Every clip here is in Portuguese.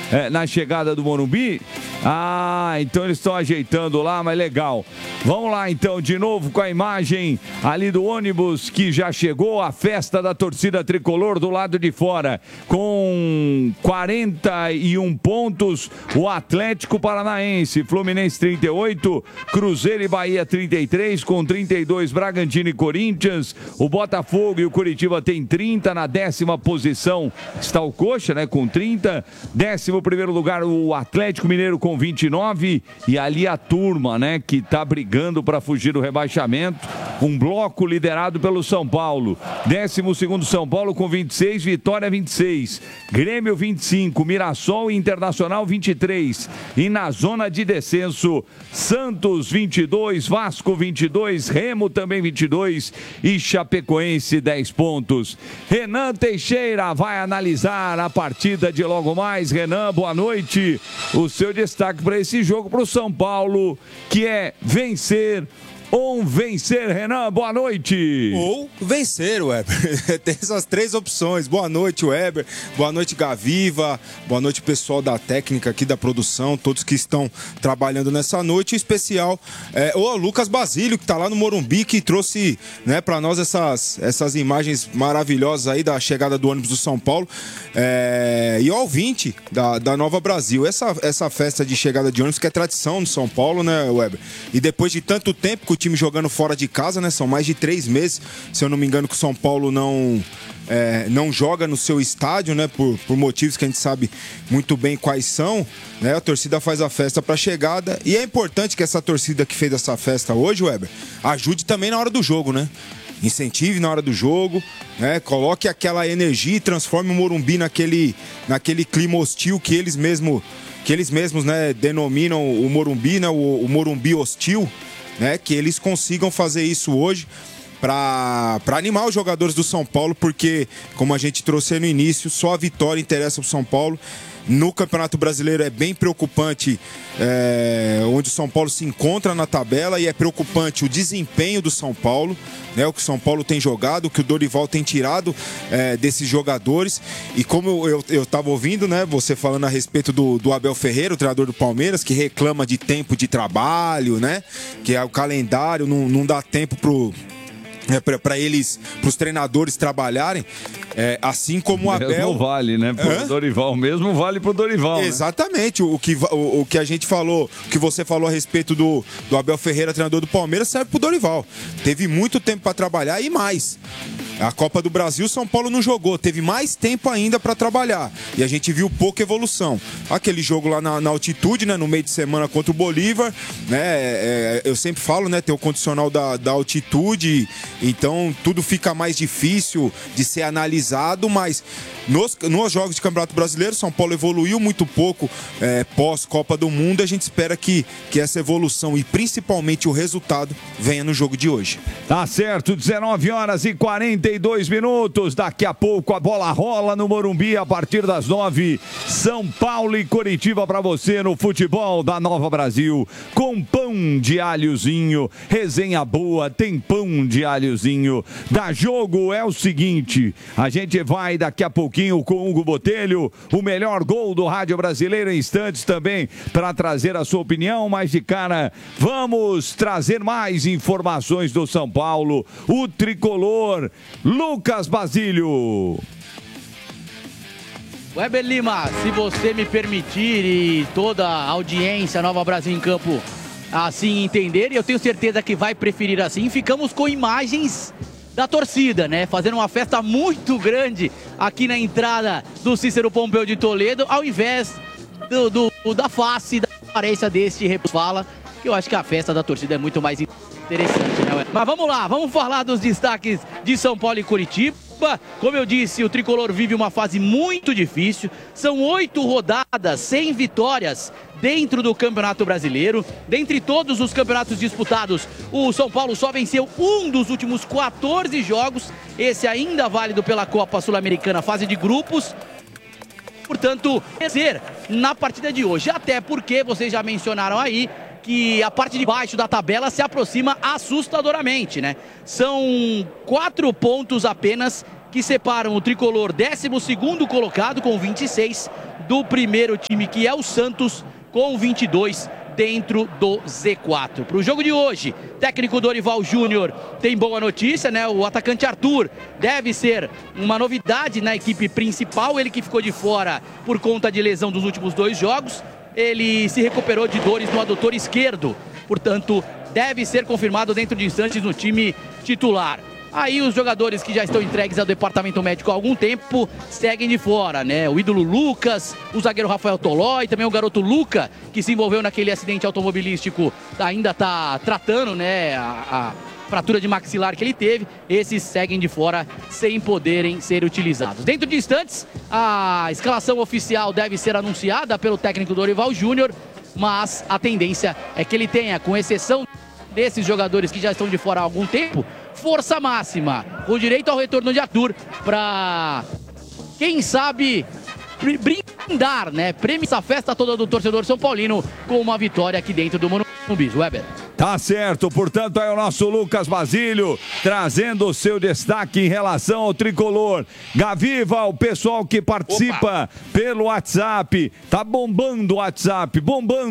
na chegada do Morumbi? Ah, então eles estão ajeitando lá, mas legal. Vamos lá então, de novo com a imagem ali do ônibus que já chegou, a festa da torcida tricolor do lado de fora, com 41 pontos, o Atlético Paranaense, Fluminense 38, Cruzeiro e Bahia 33, com 32 Bragantino e Corinthians, o Botafogo e o Curitiba tem 30, na 10ª posição está o Coxa, né, com 30, 11º lugar o Atlético Mineiro com 29, e ali a turma, né, que tá brigando para fugir do rebaixamento, um bloco liderado pelo São Paulo, 12º São Paulo com 26, Vitória 26, Grêmio 25, Mirassol e Internacional 23, e na zona de descenso, Santos 22, Vasco 22, Remo também 22 e Chapecoense 10 pontos. Renan Teixeira vai analisar a partida de logo mais. Renan, boa noite. O seu destaque para esse jogo para o São Paulo, que é vencer ou vencer, Renan, boa noite. Ou vencer, Weber. Tem essas três opções. Boa noite, Weber. Boa noite, Gaviva. Boa noite, pessoal da técnica aqui, da produção, todos que estão trabalhando nessa noite. Em especial, o Lucas Basílio, que está lá no Morumbi, que trouxe, né, para nós essas imagens maravilhosas aí da chegada do ônibus do São Paulo. E o ouvinte da Nova Brasil. Essa festa de chegada de ônibus que é tradição no São Paulo, né, Weber? E depois de tanto tempo que o time jogando fora de casa, né? São mais de 3 meses, se eu não me engano, que o São Paulo não joga no seu estádio, né? Por motivos que a gente sabe muito bem quais são, né? A torcida faz a festa para a chegada, e é importante que essa torcida que fez essa festa hoje, Weber, ajude também na hora do jogo, né? Incentive na hora do jogo, né? Coloque aquela energia e transforme o Morumbi naquele clima hostil que eles mesmos, né, denominam o Morumbi, né? O Morumbi hostil, né, que eles consigam fazer isso hoje para animar os jogadores do São Paulo, porque, como a gente trouxe aí no início, só a vitória interessa para o São Paulo. No Campeonato Brasileiro é bem preocupante onde o São Paulo se encontra na tabela, e é preocupante o desempenho do São Paulo, né, o que o São Paulo tem jogado, o que o Dorival tem tirado desses jogadores. E como eu estava ouvindo, né, você falando a respeito do Abel Ferreira, o treinador do Palmeiras, que reclama de tempo de trabalho, né, que o calendário não dá tempo para os treinadores trabalharem, assim como o Abel. Mesmo vale, né? Pro Dorival, mesmo vale pro Dorival. Exatamente. Né? O que a gente falou, o que você falou a respeito do Abel Ferreira, treinador do Palmeiras, serve pro Dorival. Teve muito tempo para trabalhar e mais. A Copa do Brasil, o São Paulo não jogou, teve mais tempo ainda para trabalhar. E a gente viu pouca evolução. Aquele jogo lá na altitude, né, no meio de semana contra o Bolívar, né, eu sempre falo, né, tem o condicional da altitude, então tudo fica mais difícil de ser analisado, mas nos jogos de Campeonato Brasileiro, São Paulo evoluiu muito pouco pós-Copa do Mundo. A gente espera que essa evolução e principalmente o resultado venha no jogo de hoje. Tá certo, 19h42 minutos. Daqui a pouco a bola rola no Morumbi a partir das 9. São Paulo e Coritiba para você no futebol da Nova Brasil, com pão de alhozinho, resenha boa, tem pão de alhozinho. Da jogo é o seguinte, a gente vai daqui a pouquinho com o Hugo Botelho, o melhor gol do rádio brasileiro, em instantes também para trazer a sua opinião, mas de cara vamos trazer mais informações do São Paulo, o tricolor Lucas Basílio. Weber Lima, se você me permitir e toda a audiência Nova Brasil em Campo assim entender, e eu tenho certeza que vai preferir assim, ficamos com imagens da torcida, né? Fazendo uma festa muito grande aqui na entrada do Cícero Pompeu de Toledo, ao invés da face, da aparência deste fala, que eu acho que a festa da torcida é muito mais interessante, né? Mas vamos lá, vamos falar dos destaques de São Paulo e Coritiba. Como eu disse, o tricolor vive uma fase muito difícil. São 8 rodadas sem vitórias dentro do Campeonato Brasileiro. Dentre todos os campeonatos disputados, o São Paulo só venceu um dos últimos 14 jogos. Esse ainda válido pela Copa Sul-Americana, fase de grupos. Portanto, vencer na partida de hoje. Até porque vocês já mencionaram aí que a parte de baixo da tabela se aproxima assustadoramente, né? São 4 pontos apenas que separam o tricolor 12º colocado com 26 do primeiro time, que é o Santos, com 22 dentro do Z4. Para o jogo de hoje, técnico Dorival Júnior tem boa notícia, né? O atacante Arthur deve ser uma novidade na equipe principal, ele que ficou de fora por conta de lesão dos últimos 2 jogos. Ele se recuperou de dores no adutor esquerdo, portanto, deve ser confirmado dentro de instantes no time titular. Aí os jogadores que já estão entregues ao departamento médico há algum tempo seguem de fora, né? O ídolo Lucas, o zagueiro Rafael Tolói, também o garoto Luca, que se envolveu naquele acidente automobilístico, ainda está tratando, né, a fratura de maxilar que ele teve. Esses seguem de fora sem poderem ser utilizados. Dentro de instantes, a escalação oficial deve ser anunciada pelo técnico Dorival Júnior, mas a tendência é que ele tenha, com exceção desses jogadores que já estão de fora há algum tempo, força máxima, com direito ao retorno de Arthur, para, quem sabe, brindar, né? Prêmio essa festa toda do torcedor São Paulino com uma vitória aqui dentro do Morumbi. Weber. Tá certo, portanto é o nosso Lucas Basílio trazendo o seu destaque em relação ao tricolor. Gaviva, o pessoal que participa pelo WhatsApp, tá bombando o WhatsApp,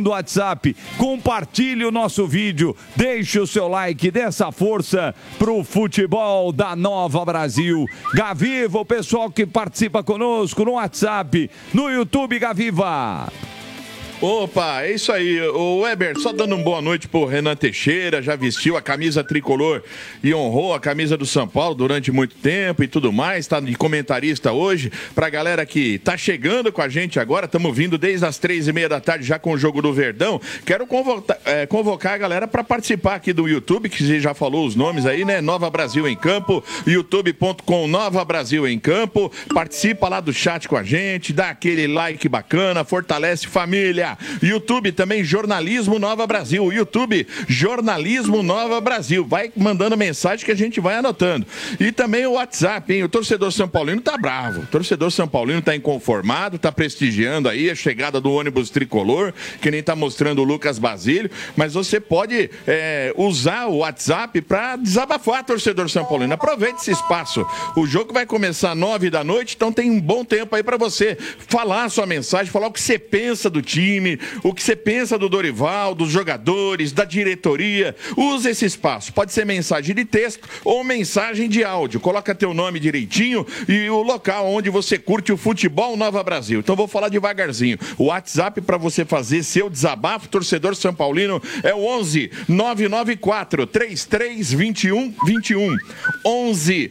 compartilhe o nosso vídeo, deixe o seu like, dê essa força pro futebol da Nova Brasil. Gaviva, o pessoal que participa conosco no WhatsApp, no YouTube, Gaviva. Opa, é isso aí. O Weber, só dando uma boa noite pro Renan Teixeira, já vestiu a camisa tricolor e honrou a camisa do São Paulo durante muito tempo e tudo mais, tá de comentarista hoje. Pra galera que tá chegando com a gente agora, estamos vindo desde as 3h30 da tarde já com o jogo do Verdão. Quero convocar a galera para participar aqui do YouTube, que você já falou os nomes aí, né? Nova Brasil em Campo, youtube.com Nova Brasil em Campo. Participa lá do chat com a gente, dá aquele like bacana, fortalece família. YouTube também, Jornalismo Nova Brasil. YouTube, Jornalismo Nova Brasil. Vai mandando mensagem que a gente vai anotando. E também o WhatsApp, hein? O torcedor São Paulino tá bravo. O torcedor São Paulino tá inconformado, tá prestigiando aí a chegada do ônibus tricolor, que nem tá mostrando o Lucas Basílio. Mas você pode usar o WhatsApp para desabafar, torcedor São Paulino. Aproveite esse espaço. O jogo vai começar às 9 da noite, então tem um bom tempo aí para você falar a sua mensagem, falar o que você pensa do time, o que você pensa do Dorival, dos jogadores, da diretoria. Use esse espaço. Pode ser mensagem de texto ou mensagem de áudio. Coloca teu nome direitinho e o local onde você curte o futebol Nova Brasil. Então vou falar devagarzinho. O WhatsApp para você fazer seu desabafo, torcedor São Paulino, é o 11 994 33 21 21. 11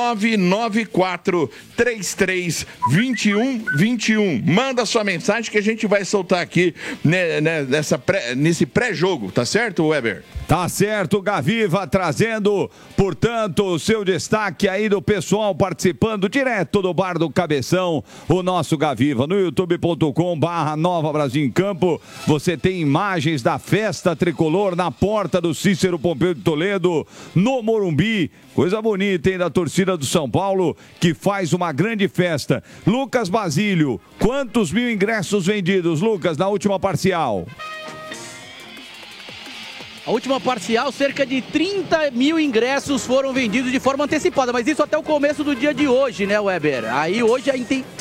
994 33 21 21. Manda sua mensagem que a gente vai soltar aqui nesse pré-jogo, tá certo, Weber? Tá certo, Gaviva, trazendo, portanto, o seu destaque aí do pessoal participando direto do Bar do Cabeção, o nosso Gaviva, no youtube.com/Nova Brasil em Campo. Você tem imagens da festa tricolor na porta do Cícero Pompeu de Toledo, no Morumbi. Coisa bonita, hein, da torcida do São Paulo, que faz uma grande festa. Lucas Basílio, quantos mil ingressos vendidos, Lucas, na última parcial? A última parcial, cerca de 30 mil ingressos foram vendidos de forma antecipada, mas isso até o começo do dia de hoje, né, Weber? Aí hoje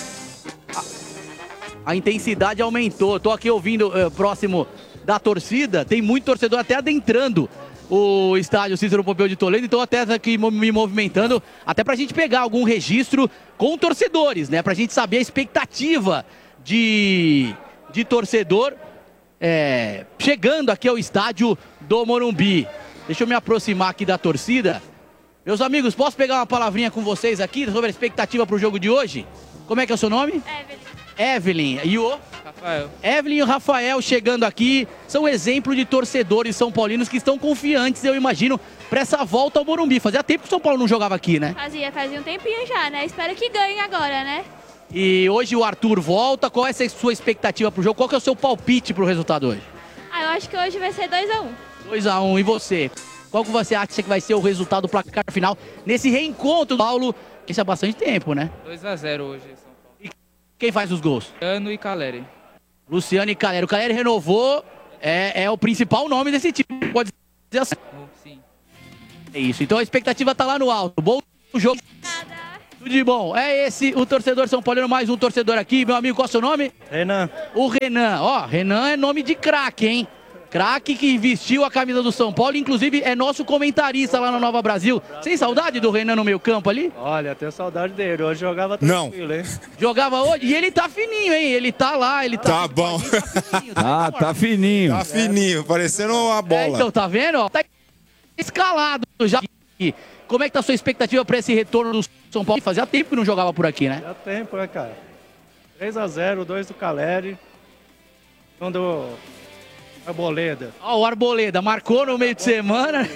a intensidade aumentou. Estou aqui ouvindo próximo da torcida, tem muito torcedor até adentrando o estádio Cícero Pompeu de Toledo, então até aqui me movimentando, até pra gente pegar algum registro com torcedores, né? Pra gente saber a expectativa de torcedor chegando aqui ao estádio do Morumbi. Deixa eu me aproximar aqui da torcida. Meus amigos, posso pegar uma palavrinha com vocês aqui sobre a expectativa pro jogo de hoje? Como é que é o seu nome? Evelyn. E o? Rafael. Evelyn e o Rafael chegando aqui, são exemplo de torcedores são paulinos que estão confiantes, eu imagino, para essa volta ao Morumbi. Fazia tempo que o São Paulo não jogava aqui, né? Fazia um tempinho já, né? Espero que ganhe agora, né? E hoje o Arthur volta, qual é a sua expectativa pro jogo? Qual que é o seu palpite pro resultado hoje? Eu acho que hoje vai ser 2-1. 2-1, e você? Qual que você acha que vai ser o resultado do placar final nesse reencontro do Paulo? Isso há bastante tempo, né? 2-0 hoje, São Paulo. E quem faz os gols? Luciano e Caleri. Luciano e Caleri. O Caleri renovou, é o principal nome desse time, pode dizer assim. Sim. É isso, então a expectativa tá lá no alto. Bom jogo. Tudo de bom. É esse o torcedor São Paulino, mais um torcedor aqui. Meu amigo, qual é o seu nome? Renan. O Renan. Ó, Renan é nome de craque, hein? Craque que vestiu a camisa do São Paulo, inclusive é nosso comentarista lá no Nova Brasil. Sem saudade do Renan no meio campo ali? Olha, tenho saudade dele. Hoje jogava tranquilo, hein? Jogava hoje? E ele tá fininho, hein? Ele tá lá, ele tá... Tá bom. Tá fininho. Tá fininho, parecendo uma bola. Então, tá vendo? Ó, tá escalado já aqui. Como é que tá a sua expectativa para esse retorno do São Paulo? Fazia tempo que não jogava por aqui, né? Já tempo, né, cara? 3-0, 2 do Caleri. Um do Arboleda. Ó, o Arboleda marcou no meio de semana.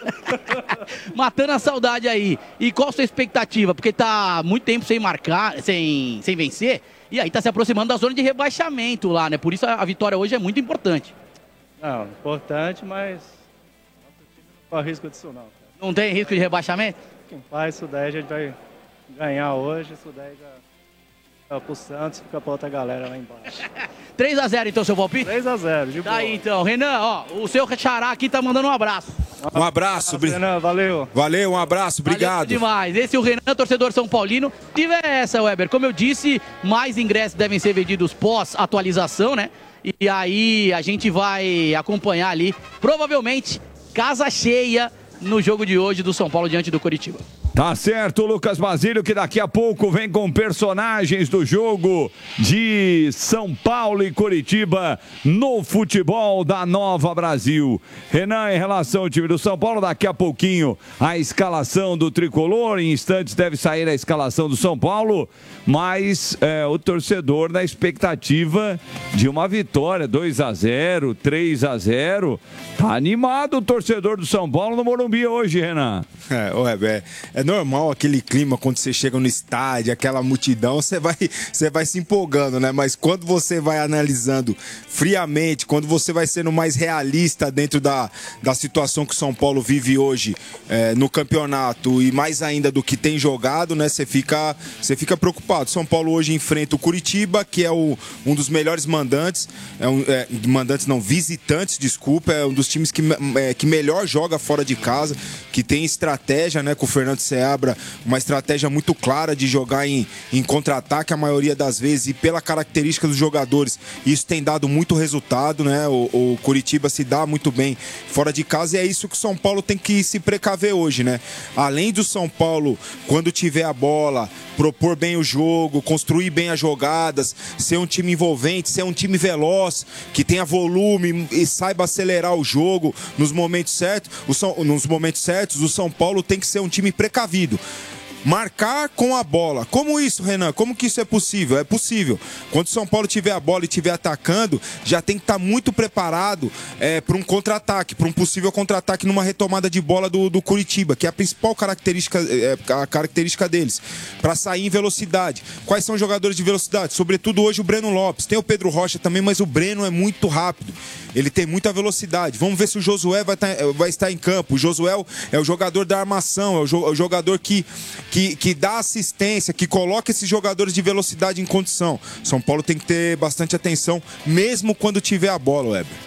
Matando a saudade aí. E qual a sua expectativa? Porque tá muito tempo sem marcar, sem vencer. E aí tá se aproximando da zona de rebaixamento lá, né? Por isso a vitória hoje é muito importante. Não, importante, mas nosso time não corre risco disso não, cara. Não tem risco de rebaixamento? Quem faz isso daí a gente vai ganhar hoje, isso daí já fica pro Santos, fica pra outra galera lá embaixo. 3-0 então, seu palpite? 3-0, de boa. Tá aí então. Renan, ó, o seu xará aqui tá mandando um abraço. Um abraço. Renan, valeu. Valeu, um abraço, obrigado. Valeu demais. Esse é o Renan, torcedor São Paulino. Tive essa, Weber. Como eu disse, mais ingressos devem ser vendidos pós-atualização, né? E aí a gente vai acompanhar ali, provavelmente, casa cheia no jogo de hoje do São Paulo diante do Coritiba. Tá certo, Lucas Basílio, que daqui a pouco vem com personagens do jogo de São Paulo e Coritiba no futebol da Nova Brasil. Renan, em relação ao time do São Paulo, daqui a pouquinho a escalação do Tricolor, em instantes deve sair a escalação do São Paulo, mas o torcedor na expectativa de uma vitória, 2-0, 3-0. Tá animado o torcedor do São Paulo no Morumbi hoje, Renan. É normal aquele clima quando você chega no estádio, aquela multidão, você vai se empolgando, né? Mas quando você vai analisando friamente, quando você vai sendo mais realista dentro da situação que o São Paulo vive hoje no campeonato e mais ainda do que tem jogado, né? Você fica preocupado. São Paulo hoje enfrenta o Coritiba, que é um dos melhores mandantes, visitantes, desculpa, é um dos times que melhor joga fora de casa, que tem estratégia, né, com o Fernando Seabra, uma estratégia muito clara de jogar em contra-ataque a maioria das vezes, e pela característica dos jogadores, isso tem dado muito resultado, né? O Coritiba se dá muito bem fora de casa, e é isso que o São Paulo tem que se precaver hoje, né? Além do São Paulo, quando tiver a bola, propor bem o jogo, construir bem as jogadas, ser um time envolvente, ser um time veloz, que tenha volume e saiba acelerar o jogo nos momentos certos. O São Paulo tem que ser um time precavido. Marcar com a bola. Como isso, Renan? Como que isso é possível? É possível. Quando o São Paulo tiver a bola e estiver atacando, já tem que estar muito preparado para um contra-ataque, para um possível contra-ataque numa retomada de bola do Coritiba, que é a principal característica deles, para sair em velocidade. Quais são os jogadores de velocidade? Sobretudo hoje o Breno Lopes. Tem o Pedro Rocha também, mas o Breno é muito rápido. Ele tem muita velocidade. Vamos ver se o Josué vai estar em campo. O Josué é o jogador da armação, é o jogador que dá assistência, que coloca esses jogadores de velocidade em condição. São Paulo tem que ter bastante atenção, mesmo quando tiver a bola, Weber.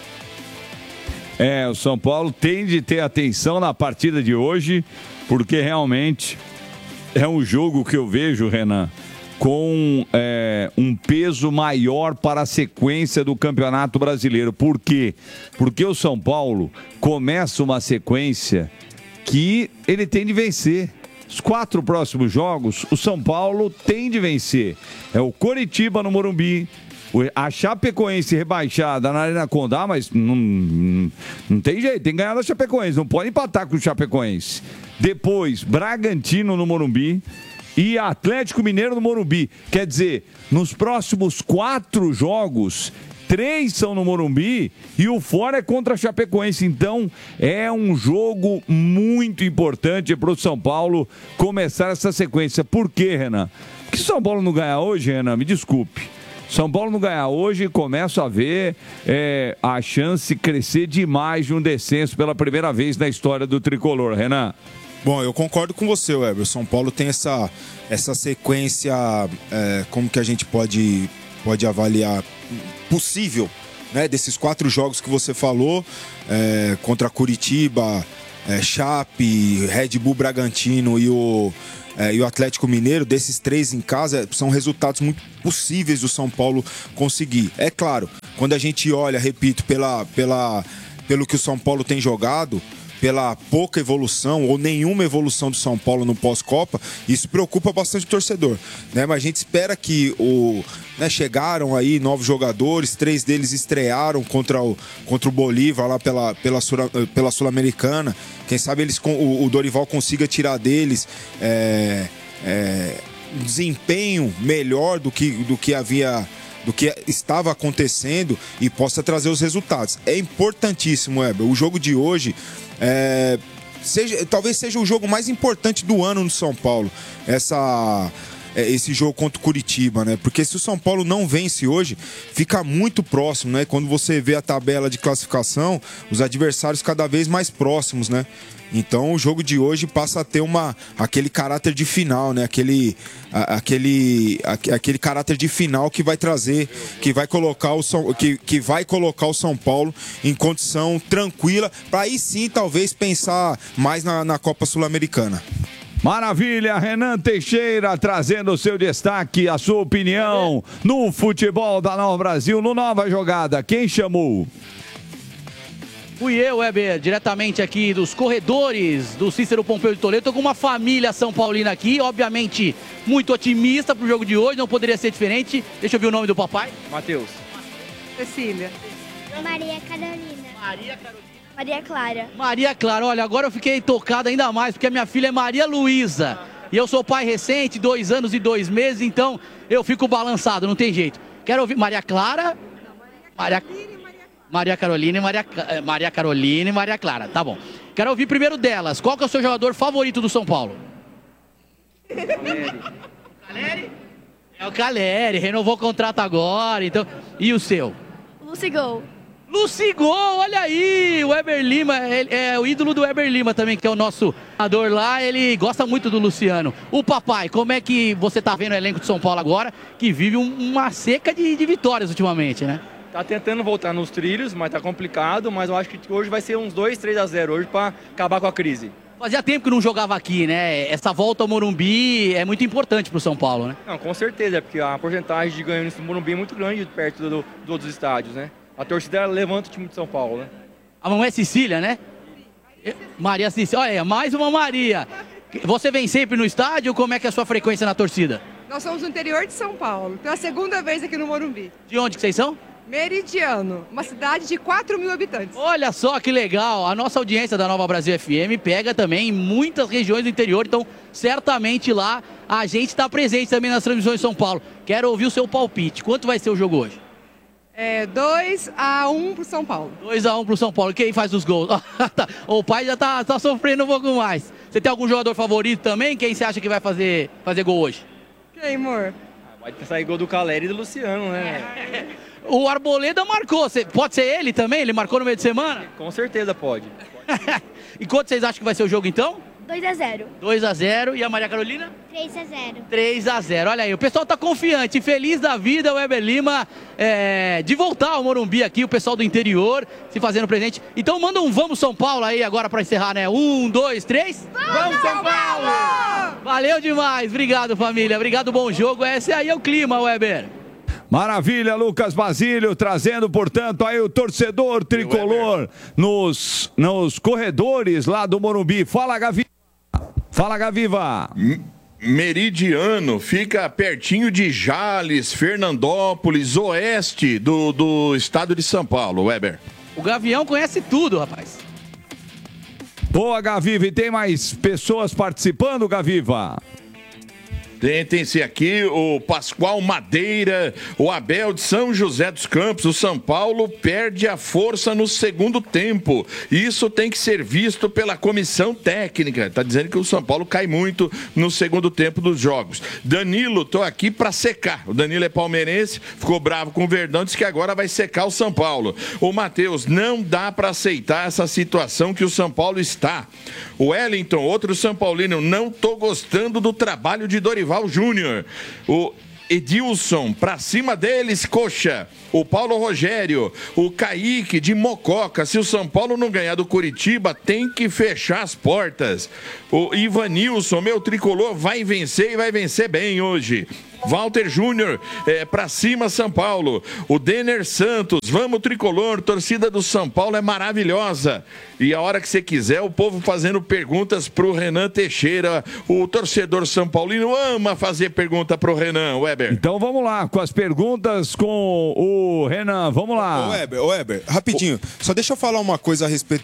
O São Paulo tem de ter atenção na partida de hoje, porque realmente é um jogo que eu vejo, Renan, com um peso maior para a sequência do Campeonato Brasileiro. Por quê? Porque o São Paulo começa uma sequência que ele tem de vencer. Os 4 próximos jogos, o São Paulo tem de vencer. É o Coritiba no Morumbi, a Chapecoense rebaixada na Arena Condá, mas não tem jeito, tem que ganhar da Chapecoense, não pode empatar com o Chapecoense. Depois, Bragantino no Morumbi e Atlético Mineiro no Morumbi. Quer dizer, nos próximos 4 jogos, 3 são no Morumbi e o fora é contra a Chapecoense. Então é um jogo muito importante para o São Paulo começar essa sequência. Por quê, Renan? Porque se o São Paulo não ganhar hoje, Renan, me desculpe. São Paulo não ganhar hoje, começa a ver a chance crescer demais de um descenso pela primeira vez na história do Tricolor, Renan. Bom, eu concordo com você, Weber. São Paulo tem essa sequência, como que a gente pode avaliar possível, né, desses 4 jogos que você falou, contra Curitiba, Chape, Red Bull Bragantino e o Atlético Mineiro, desses 3 em casa, são resultados muito possíveis do São Paulo conseguir. É claro, quando a gente olha, repito, pelo que o São Paulo tem jogado, pela pouca evolução ou nenhuma evolução do São Paulo no pós-Copa, isso preocupa bastante o torcedor, né? Mas a gente espera que chegaram aí novos jogadores, 3 deles estrearam contra o Bolívar lá pela Sul-Americana. Quem sabe o Dorival consiga tirar deles um desempenho melhor do que estava acontecendo e possa trazer os resultados. É importantíssimo, Weber. O jogo de hoje talvez seja o jogo mais importante do ano no São Paulo. Esse jogo contra o Curitiba, né? Porque se o São Paulo não vence hoje, fica muito próximo, né? Quando você vê a tabela de classificação, os adversários cada vez mais próximos, né? Então o jogo de hoje passa a ter aquele caráter de final, né? Aquele caráter de final que vai trazer, que vai colocar o São Paulo em condição tranquila, para aí sim talvez pensar mais na Copa Sul-Americana. Maravilha, Renan Teixeira trazendo o seu destaque, a sua opinião no futebol da Nova Brasil, no Nova Jogada. Quem chamou? Fui eu, Weber, diretamente aqui dos corredores do Cícero Pompeu de Toledo. Tô com uma família São Paulina aqui, obviamente muito otimista pro jogo de hoje, não poderia ser diferente. Deixa eu ver o nome do papai. Matheus. Cecília. Maria Carolina. Maria Carolina. Maria Clara. Maria Clara, olha, agora eu fiquei tocado ainda mais, porque a minha filha é Maria Luísa. E eu sou pai recente, 2 anos e 2 meses, então eu fico balançado, não tem jeito. Quero ouvir Maria Clara, Maria Carolina e Maria Carolina e Maria Clara, tá bom. Quero ouvir primeiro delas. Qual que é o seu jogador favorito do São Paulo? Caleri? É o Caleri, renovou o contrato agora, então. E o seu? Lucigol. Lucigol, olha aí, o Weber Lima, é o ídolo do Weber Lima também, que é o nosso jogador lá, ele gosta muito do Luciano. O papai, como é que você tá vendo o elenco de São Paulo agora, que vive uma seca de vitórias ultimamente, né? Tá tentando voltar nos trilhos, mas tá complicado, mas eu acho que hoje vai ser uns 2-3-0 hoje para acabar com a crise. Fazia tempo que não jogava aqui, né? Essa volta ao Morumbi é muito importante pro São Paulo, né? Não, com certeza, porque a porcentagem de ganho no Morumbi é muito grande perto dos outros estádios, né? A torcida levanta o time de São Paulo, né? A mamãe é Cecília, né? Maria Cecília, olha, mais uma Maria. Você vem sempre no estádio? Como é que é a sua frequência na torcida? Nós somos do interior de São Paulo, pela 2ª vez aqui no Morumbi. De onde que vocês são? Meridiano, uma cidade de 4.000 habitantes. Olha só que legal, a nossa audiência da Nova Brasil FM pega também em muitas regiões do interior, então certamente lá a gente está presente também nas transmissões de São Paulo. Quero ouvir o seu palpite, quanto vai ser o jogo hoje? 2-1 pro São Paulo. 2-1 pro São Paulo, quem faz os gols? O pai já tá sofrendo um pouco mais. Você tem algum jogador favorito também? Quem você acha que vai fazer gol hoje? Quem, amor? Vai sair gol do Caleri e do Luciano, né? O Arboleda marcou, pode ser ele também? Ele marcou no meio de semana? Com certeza pode. E quanto vocês acham que vai ser o jogo então? 2-0. 2-0. E a Maria Carolina? 3-0. 3-0. Olha aí, o pessoal tá confiante, feliz da vida, o Weber Lima, de voltar ao Morumbi aqui, o pessoal do interior se fazendo presente. Então manda um Vamos São Paulo aí agora pra encerrar, né? 1, 2, 3. Vamos São Paulo! Valeu demais, obrigado família, obrigado, bom jogo. Esse aí é o clima, Weber. Maravilha, Lucas Basílio, trazendo, portanto, aí o torcedor tricolor nos corredores lá do Morumbi. Fala, Gaviva! Fala, Gaviva! Meridiano, fica pertinho de Jales, Fernandópolis, oeste do estado de São Paulo, Weber. O Gavião conhece tudo, rapaz. Boa, Gaviva, e tem mais pessoas participando, Gaviva? Tem sim aqui o Pascoal Madeira, o Abel de São José dos Campos. O São Paulo perde a força no segundo tempo. Isso tem que ser visto pela comissão técnica. Tá dizendo que o São Paulo cai muito no segundo tempo dos jogos. Danilo, tô aqui para secar. O Danilo é palmeirense, ficou bravo com o Verdão, disse que agora vai secar o São Paulo. O Matheus, não dá para aceitar essa situação que o São Paulo está. O Wellington, outro São Paulino, não tô gostando do trabalho de Dorival Júnior. Edilson, pra cima deles, coxa. O Paulo Rogério, o Kaique de Mococa. Se o São Paulo não ganhar do Curitiba, tem que fechar as portas. O Ivanilson, meu tricolor, vai vencer e vai vencer bem hoje. Walter Júnior, pra cima São Paulo. O Denner Santos, vamos tricolor, torcida do São Paulo é maravilhosa. E a hora que você quiser, o povo fazendo perguntas pro Renan Teixeira. O torcedor São Paulino ama fazer pergunta pro Renan, Weber. Então vamos lá, com as perguntas com o Renan, vamos lá. Ô Weber, rapidinho, só deixa eu falar uma coisa a respeito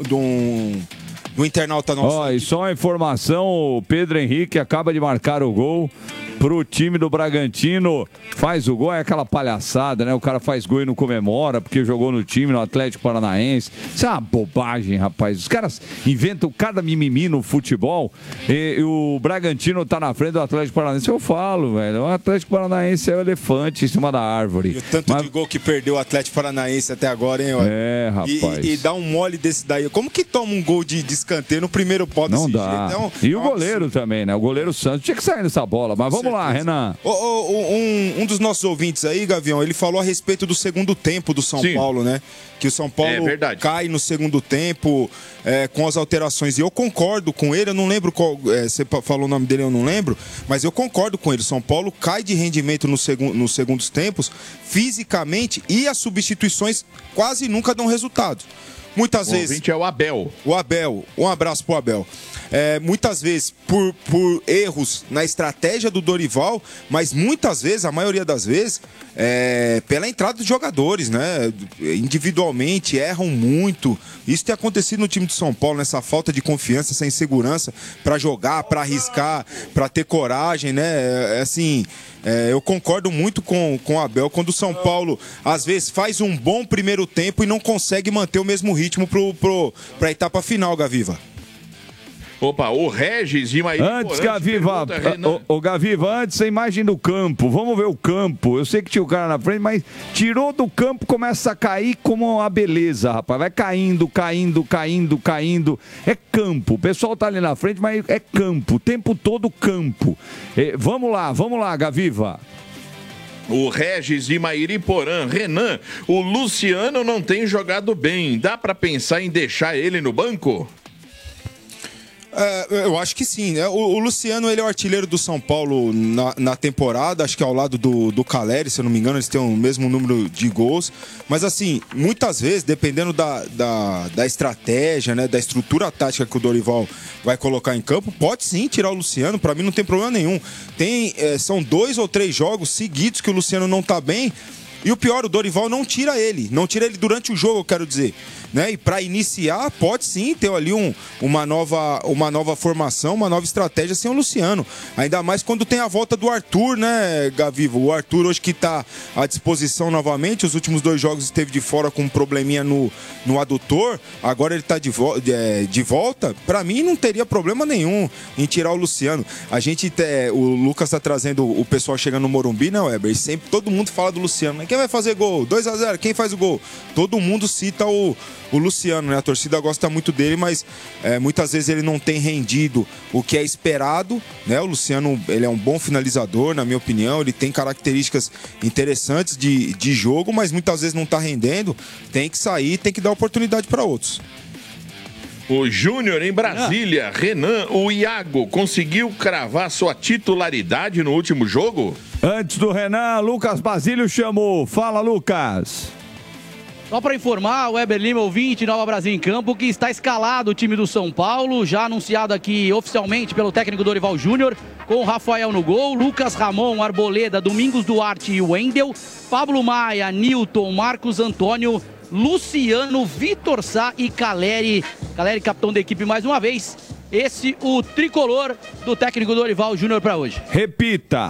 do internauta nosso. Ó, e só uma informação, o Pedro Henrique acaba de marcar o gol pro time do Bragantino. Faz o gol, é aquela palhaçada, né? O cara faz gol e não comemora porque jogou no time, no Atlético Paranaense. Isso é uma bobagem, rapaz. Os caras inventam cada mimimi no futebol e o Bragantino tá na frente do Atlético Paranaense. Eu falo, velho, o Atlético Paranaense é o elefante em cima da árvore. E o tanto de gol que perdeu o Atlético Paranaense até agora, hein, Weber? É, rapaz. E dá um mole desse daí. Como que toma um gol de escanteio no primeiro pau desse Não dá. jeito? E o goleiro também, né? O goleiro Santos tinha que sair nessa bola. Mas vamos lá, Renan. Um dos nossos ouvintes aí, Gavião, ele falou a respeito do segundo tempo do São Paulo, né? Que o São Paulo cai no segundo tempo com as alterações. E eu concordo com ele, eu não lembro qual. Você falou o nome dele, eu não lembro, mas eu concordo com ele. São Paulo cai de rendimento nos segundos tempos, fisicamente, e as substituições quase nunca dão resultado. Muitas vezes. O ouvinte é o Abel. O Abel. Um abraço pro Abel. Muitas vezes por erros na estratégia do Dorival, mas muitas vezes, a maioria das vezes, pela entrada dos jogadores, né? Individualmente erram muito. Isso tem acontecido no time de São Paulo, nessa falta de confiança, essa insegurança para jogar, para arriscar, para ter coragem, né? Eu concordo muito com o Abel quando o São Paulo às vezes faz um bom primeiro tempo e não consegue manter o mesmo ritmo para a etapa final, Gaviva. Opa, o Regis e Maíra. Antes, Gaviva, o Gaviva, antes a imagem do campo. Vamos ver o campo. Eu sei que tinha o cara na frente, mas tirou do campo, começa a cair como a beleza, rapaz. Vai caindo, caindo, caindo, caindo. É campo. O pessoal tá ali na frente, mas é campo. O tempo todo campo. Vamos lá, Gaviva. O Regis de Mairiporã. Renan, o Luciano não tem jogado bem. Dá pra pensar em deixar ele no banco? Eu acho que sim, né? O Luciano, ele é o artilheiro do São Paulo na temporada, acho que ao lado do Caleri, se eu não me engano, eles têm o mesmo número de gols. Mas assim, muitas vezes, dependendo da estratégia, né, da estrutura tática que o Dorival vai colocar em campo, pode sim tirar o Luciano, pra mim não tem problema nenhum. São 2 ou 3 jogos seguidos que o Luciano não tá bem. E o pior, o Dorival não tira ele durante o jogo, eu quero dizer. Né? E para iniciar, pode sim ter ali uma nova formação, uma nova estratégia sem o Luciano. Ainda mais quando tem a volta do Arthur, né, Gavivo? O Arthur hoje que está à disposição novamente. Os últimos 2 jogos esteve de fora com um probleminha no adutor. Agora ele está de volta. Para mim não teria problema nenhum em tirar o Luciano. O Lucas está trazendo o pessoal chegando no Morumbi, né, Weber? E sempre todo mundo fala do Luciano. Quem vai fazer gol? 2-0, quem faz o gol? Todo mundo cita o Luciano, né? A torcida gosta muito dele, mas muitas vezes ele não tem rendido o que é esperado, né? O Luciano, ele é um bom finalizador, na minha opinião, ele tem características interessantes de jogo, mas muitas vezes não está rendendo, tem que sair, tem que dar oportunidade para outros. O Júnior em Brasília, Renan, o Iago conseguiu cravar sua titularidade no último jogo? Antes do Renan, Lucas Basílio chamou. Fala, Lucas. Só para informar, o Weber Lima, ouvinte, Nova Brasil em Campo, que está escalado o time do São Paulo, já anunciado aqui oficialmente pelo técnico Dorival Júnior, com o Rafael no gol, Lucas Ramon, Arboleda, Domingos Duarte e Wendel, Pablo Maia, Nilton, Marcos Antônio, Luciano, Vitor Sá e Caleri. Caleri, capitão da equipe mais uma vez. Esse o tricolor do técnico Dorival Júnior para hoje. Repita.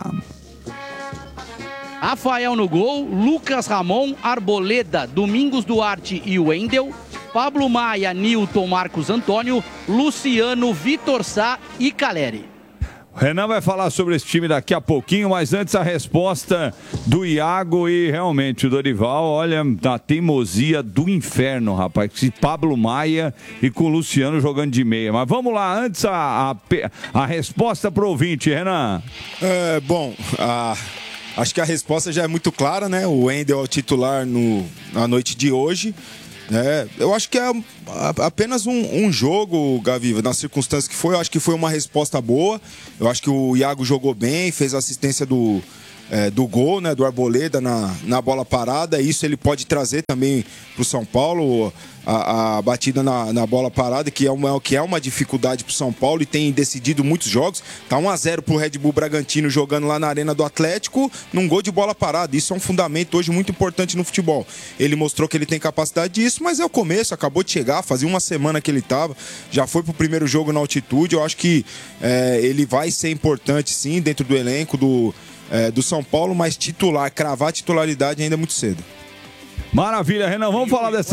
Rafael no gol, Lucas Ramon, Arboleda, Domingos Duarte e Wendel, Pablo Maia, Nilton, Marcos Antônio, Luciano, Vitor Sá e Caleri. O Renan vai falar sobre esse time daqui a pouquinho, mas antes a resposta do Iago e realmente o Dorival, olha, a teimosia do inferno, rapaz, com Pablo Maia e com o Luciano jogando de meia. Mas vamos lá, antes a resposta pro ouvinte, Renan. Acho que a resposta já é muito clara, né? O Wendel é o titular na noite de hoje. Eu acho que é apenas um jogo, Gaviva, nas circunstâncias que foi. Eu acho que foi uma resposta boa. Eu acho que o Iago jogou bem, fez a assistência do gol, né, do Arboleda na bola parada. Isso ele pode trazer também para o São Paulo, a batida na bola parada, que é uma dificuldade para o São Paulo e tem decidido muitos jogos. Tá 1-0 para o Red Bull Bragantino jogando lá na Arena do Atlético, num gol de bola parada. Isso é um fundamento hoje muito importante no futebol. Ele mostrou que ele tem capacidade disso, mas é o começo, acabou de chegar, fazia uma semana que ele estava, já foi para o primeiro jogo na altitude. Eu acho que ele vai ser importante sim dentro do elenco do São Paulo, mas cravar a titularidade ainda é muito cedo. Maravilha, Renan, vamos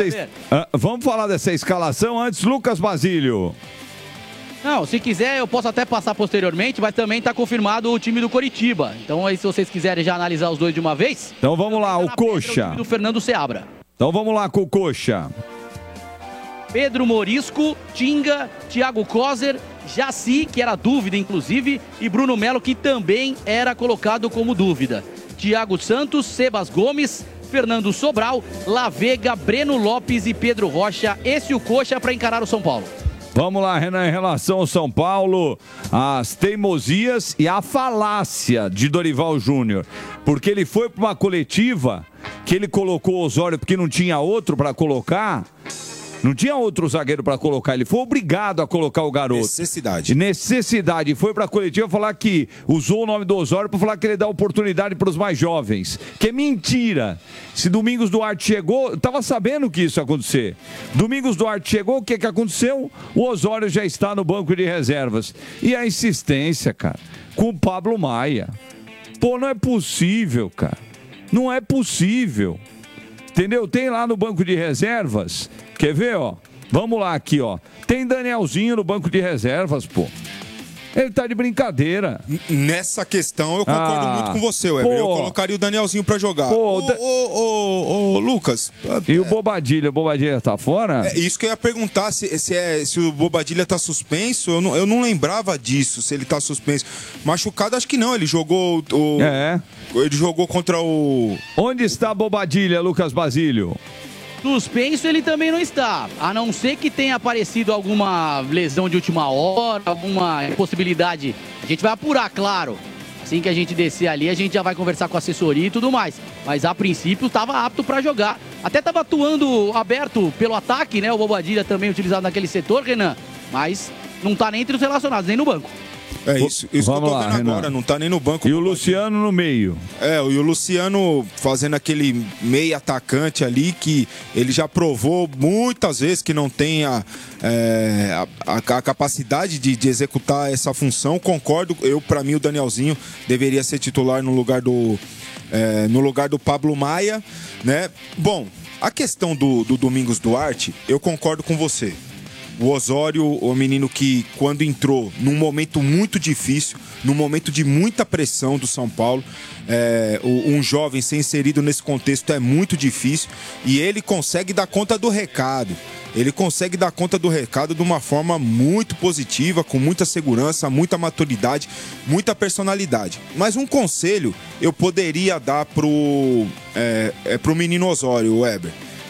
falar dessa escalação antes, Lucas Basílio. Não, se quiser eu posso até passar posteriormente, mas também está confirmado o time do Coritiba. Então aí se vocês quiserem já analisar os dois de uma vez. Então vamos lá, o Coxa. O time do Fernando Seabra. Então vamos lá com o Coxa. Pedro Morisco, Tinga, Thiago Kozer, Jaci, que era dúvida inclusive, e Bruno Melo, que também era colocado como dúvida. Thiago Santos, Sebas Gomes, Fernando Sobral, Lavega, Breno Lopes e Pedro Rocha. Esse o Coxa para encarar o São Paulo. Vamos lá, Renan, em relação ao São Paulo, as teimosias e a falácia de Dorival Júnior. Porque ele foi para uma coletiva que ele colocou o Osório porque não tinha outro para colocar. Não tinha outro zagueiro para colocar, ele foi obrigado a colocar o garoto. Necessidade. Foi para a coletiva falar que usou o nome do Osório para falar que ele dá oportunidade para os mais jovens. Que é mentira. Se Domingos Duarte chegou, eu estava sabendo que isso ia acontecer. Domingos Duarte chegou, o que aconteceu? O Osório já está no banco de reservas. E a insistência, cara, com o Pablo Maia. Pô, não é possível, cara. Não é possível. Entendeu? Tem lá no banco de reservas. Quer ver, ó? Vamos lá aqui, ó. Tem Danielzinho no banco de reservas, pô. Ele tá de brincadeira. Nessa questão eu concordo muito com você, Weber. Eu colocaria o Danielzinho pra jogar. Lucas. E o Bobadilha? O Bobadilha tá fora? É isso que eu ia perguntar, se o Bobadilha tá suspenso. Eu não lembrava disso, se ele tá suspenso. Machucado, acho que não. Ele jogou Ele jogou contra o... Onde está Bobadilha, Lucas Basílio? Suspenso ele também não está, a não ser que tenha aparecido alguma lesão de última hora, alguma impossibilidade. A gente vai apurar, claro. Assim que a gente descer ali, a gente já vai conversar com a assessoria e tudo mais. Mas a princípio estava apto para jogar. Até estava atuando aberto pelo ataque, né? O Bobadilha também utilizado naquele setor, Renan. Mas não está nem entre os relacionados, nem no banco. É isso que eu tô vendo agora, não tá nem no banco. E o Luciano no meio. E o Luciano fazendo aquele meio atacante ali que ele já provou muitas vezes que não tem a capacidade de executar essa função. Concordo, para mim o Danielzinho deveria ser titular no lugar do Pablo Maia, né? Bom, a questão do Domingos Duarte, eu concordo com você. O Osório, o menino que quando entrou num momento muito difícil, num momento de muita pressão do São Paulo, um jovem ser inserido nesse contexto é muito difícil e ele consegue dar conta do recado. Ele consegue dar conta do recado de uma forma muito positiva, com muita segurança, muita maturidade, muita personalidade. Mas um conselho eu poderia dar pro menino Osório, Weber.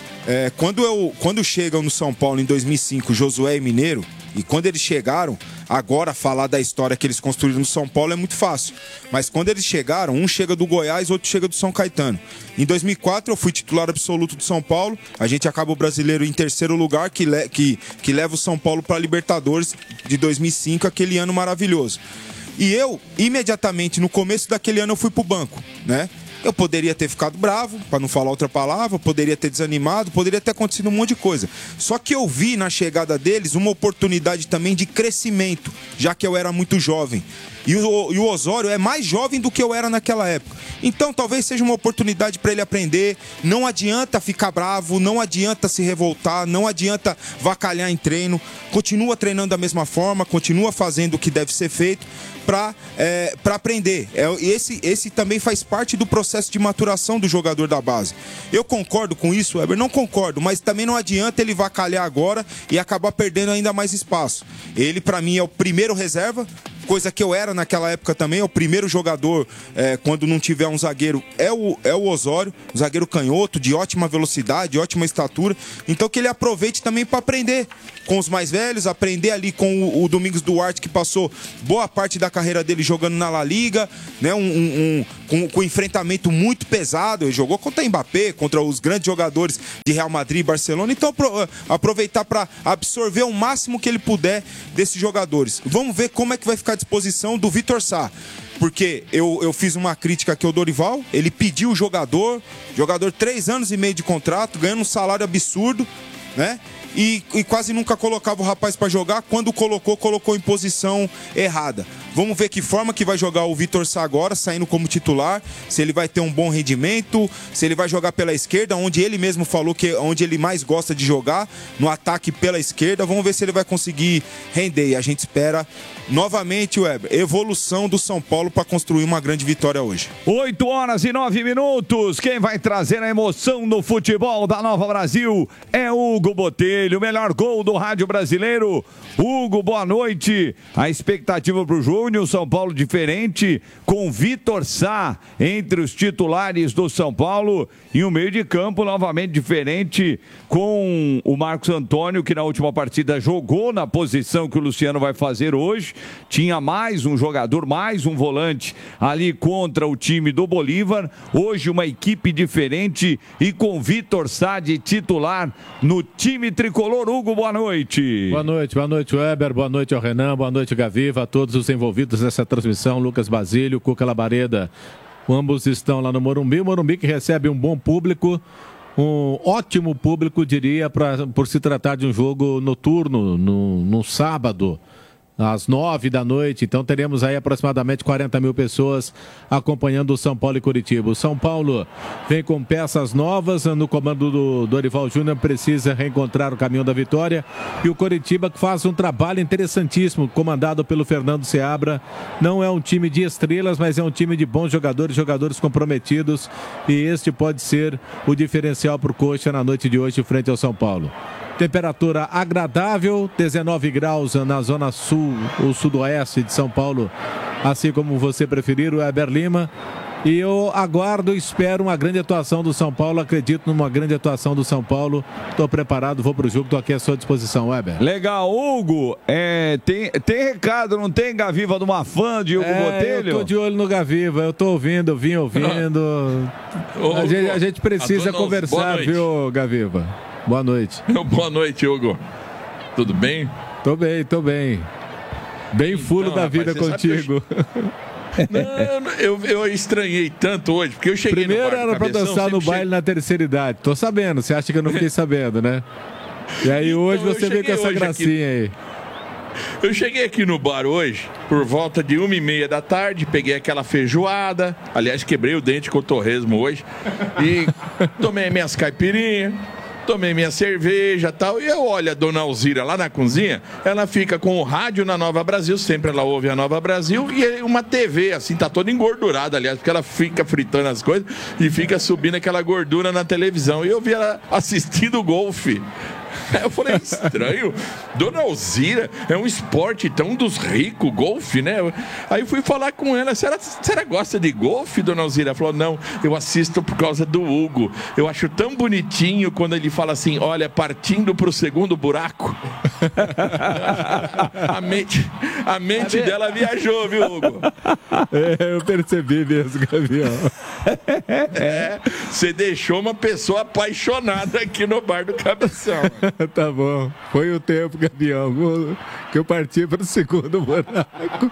Quando chegam no São Paulo em 2005 Josué e Mineiro, e quando eles chegaram, agora falar da história que eles construíram no São Paulo é muito fácil, mas quando eles chegaram, um chega do Goiás, outro chega do São Caetano. Em 2004 eu fui titular absoluto do São Paulo, a gente acaba o Brasileiro em terceiro lugar, que leva o São Paulo para a Libertadores de 2005, aquele ano maravilhoso. E eu, imediatamente no começo daquele ano, eu fui pro banco, né? Eu poderia ter ficado bravo, para não falar outra palavra, poderia ter desanimado, poderia ter acontecido um monte de coisa. Só que eu vi na chegada deles uma oportunidade também de crescimento, já que eu era muito jovem. E o Osório é mais jovem do que eu era naquela época. Então talvez seja uma oportunidade para ele aprender. Não adianta ficar bravo, não adianta se revoltar, não adianta vacalhar em treino. Continua treinando da mesma forma, continua fazendo o que deve ser feito para aprender. Esse também faz parte do processo de maturação do jogador da base. Eu concordo com isso, Weber? Não concordo, mas também não adianta ele vacalhar agora e acabar perdendo ainda mais espaço. Ele, para mim, é o primeiro reserva, coisa que eu era naquela época também. É o primeiro jogador, quando não tiver um zagueiro, é o Osório, um zagueiro canhoto, de ótima velocidade, ótima estatura. Então que ele aproveite também para aprender com os mais velhos, aprender ali com o Domingos Duarte, que passou boa parte da carreira dele jogando na La Liga, né? Com um enfrentamento muito pesado. Ele jogou contra o Mbappé, contra os grandes jogadores de Real Madrid e Barcelona. Então aproveitar para absorver o máximo que ele puder desses jogadores. Vamos ver como é que vai ficar a disposição do Vitor Sá. Porque eu fiz uma crítica aqui ao Dorival, ele pediu o jogador 3 anos e meio de contrato, ganhando um salário absurdo, né? E quase nunca colocava o rapaz para jogar. Quando colocou em posição errada. Vamos ver que forma que vai jogar o Vitor Sá agora, saindo como titular, se ele vai ter um bom rendimento, se ele vai jogar pela esquerda, onde ele mesmo falou que é onde ele mais gosta de jogar, no ataque pela esquerda. Vamos ver se ele vai conseguir render. E a gente espera novamente, Weber, evolução do São Paulo para construir uma grande vitória hoje. 8h09. Quem vai trazer a emoção no futebol da Nova Brasil é Hugo Botelho, o melhor gol do rádio brasileiro. Hugo, boa noite. A expectativa para o jogo, o São Paulo diferente, com Vitor Sá entre os titulares do São Paulo e um meio de campo novamente diferente, com o Marcos Antônio, que na última partida jogou na posição que o Luciano vai fazer hoje. Tinha mais um jogador, mais um volante ali contra o time do Bolívar. Hoje uma equipe diferente e com Vitor Sá de titular no time tricolor. Hugo, boa noite. Boa noite, Weber, boa noite ao Renan, boa noite, Gaviva, a todos os envolvidos nessa transmissão, Lucas Basílio, Cuca Labareda, ambos estão lá no Morumbi. O Morumbi que recebe um bom público, um ótimo público, diria, por se tratar de um jogo noturno, no sábado, às 9 da noite. Então teremos aí aproximadamente 40 mil pessoas acompanhando o São Paulo e Curitiba. O São Paulo vem com peças novas no comando do Dorival Júnior, precisa reencontrar o caminho da vitória, e o Curitiba que faz um trabalho interessantíssimo, comandado pelo Fernando Seabra. Não é um time de estrelas, mas é um time de bons jogadores comprometidos, e este pode ser o diferencial para o Coxa na noite de hoje frente ao São Paulo. Temperatura agradável, 19 graus na zona sul ou sudoeste de São Paulo, assim como você preferir, o Weber Lima. E eu aguardo, espero uma grande atuação do São Paulo, acredito numa grande atuação do São Paulo. Estou preparado, vou para o jogo, estou aqui à sua disposição, Weber. Legal, Hugo, tem recado, não tem, Gaviva, de uma fã de Hugo Botelho? Eu estou de olho no Gaviva, eu estou ouvindo, vim ouvindo. A gente precisa conversar, viu, Gaviva? Boa noite. Boa noite, Hugo. Tudo bem? Tô bem. Bem fulo da vida contigo. Eu estranhei tanto hoje, porque eu cheguei Primeiro no bar era pra dançar no baile na terceira idade. Tô sabendo, você acha que eu não fiquei sabendo, né? E aí então, hoje você veio com essa gracinha aí. Eu cheguei aqui no bar hoje, por volta de 1h30 da tarde, peguei aquela feijoada, aliás, quebrei o dente com o torresmo hoje, e tomei minhas caipirinhas, tomei minha cerveja e tal, e eu olho a dona Alzira lá na cozinha, ela fica com o rádio na Nova Brasil, sempre ela ouve a Nova Brasil, e uma TV, assim, tá toda engordurada, aliás, porque ela fica fritando as coisas e fica subindo aquela gordura na televisão, e eu vi ela assistindo golfe. Eu falei, estranho, Dona Alzira, é um esporte tão dos ricos, golfe, né? Aí eu fui falar com ela, será gosta de golfe, Dona Alzira? Ela falou, não, eu assisto por causa do Hugo, eu acho tão bonitinho quando ele fala assim, olha, partindo pro segundo buraco. A mente dela viajou, viu, Hugo? Eu percebi mesmo, Gavião. Você deixou uma pessoa apaixonada aqui no bar do Cabeção. Tá bom. Foi o tempo, Gavião, que eu parti para o segundo buraco.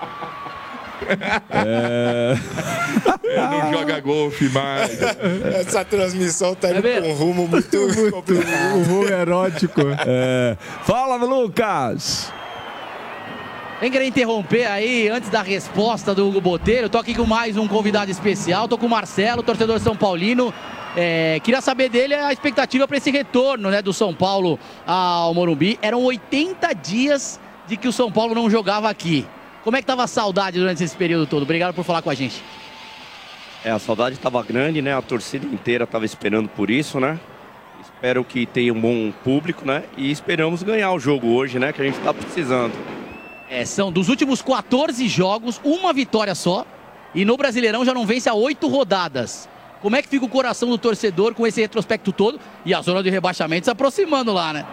Ele não joga golfe mais. Essa transmissão tá indo com um rumo muito um rumo erótico. Fala, Lucas! Nem querer interromper aí, antes da resposta do Hugo Botelho, tô aqui com mais um convidado especial, tô com o Marcelo, torcedor São Paulino. Queria saber dele a expectativa para esse retorno, né, do São Paulo ao Morumbi. Eram 80 dias de que o São Paulo não jogava aqui. Como é que tava a saudade durante esse período todo? Obrigado por falar com a gente. A saudade estava grande, né? A torcida inteira estava esperando por isso, né? Espero que tenha um bom público, né? E esperamos ganhar o jogo hoje, né? Que a gente está precisando. São dos últimos 14 jogos, uma vitória só. E no Brasileirão já não vence há 8 rodadas. Como é que fica o coração do torcedor com esse retrospecto todo? E a zona de rebaixamento se aproximando lá, né?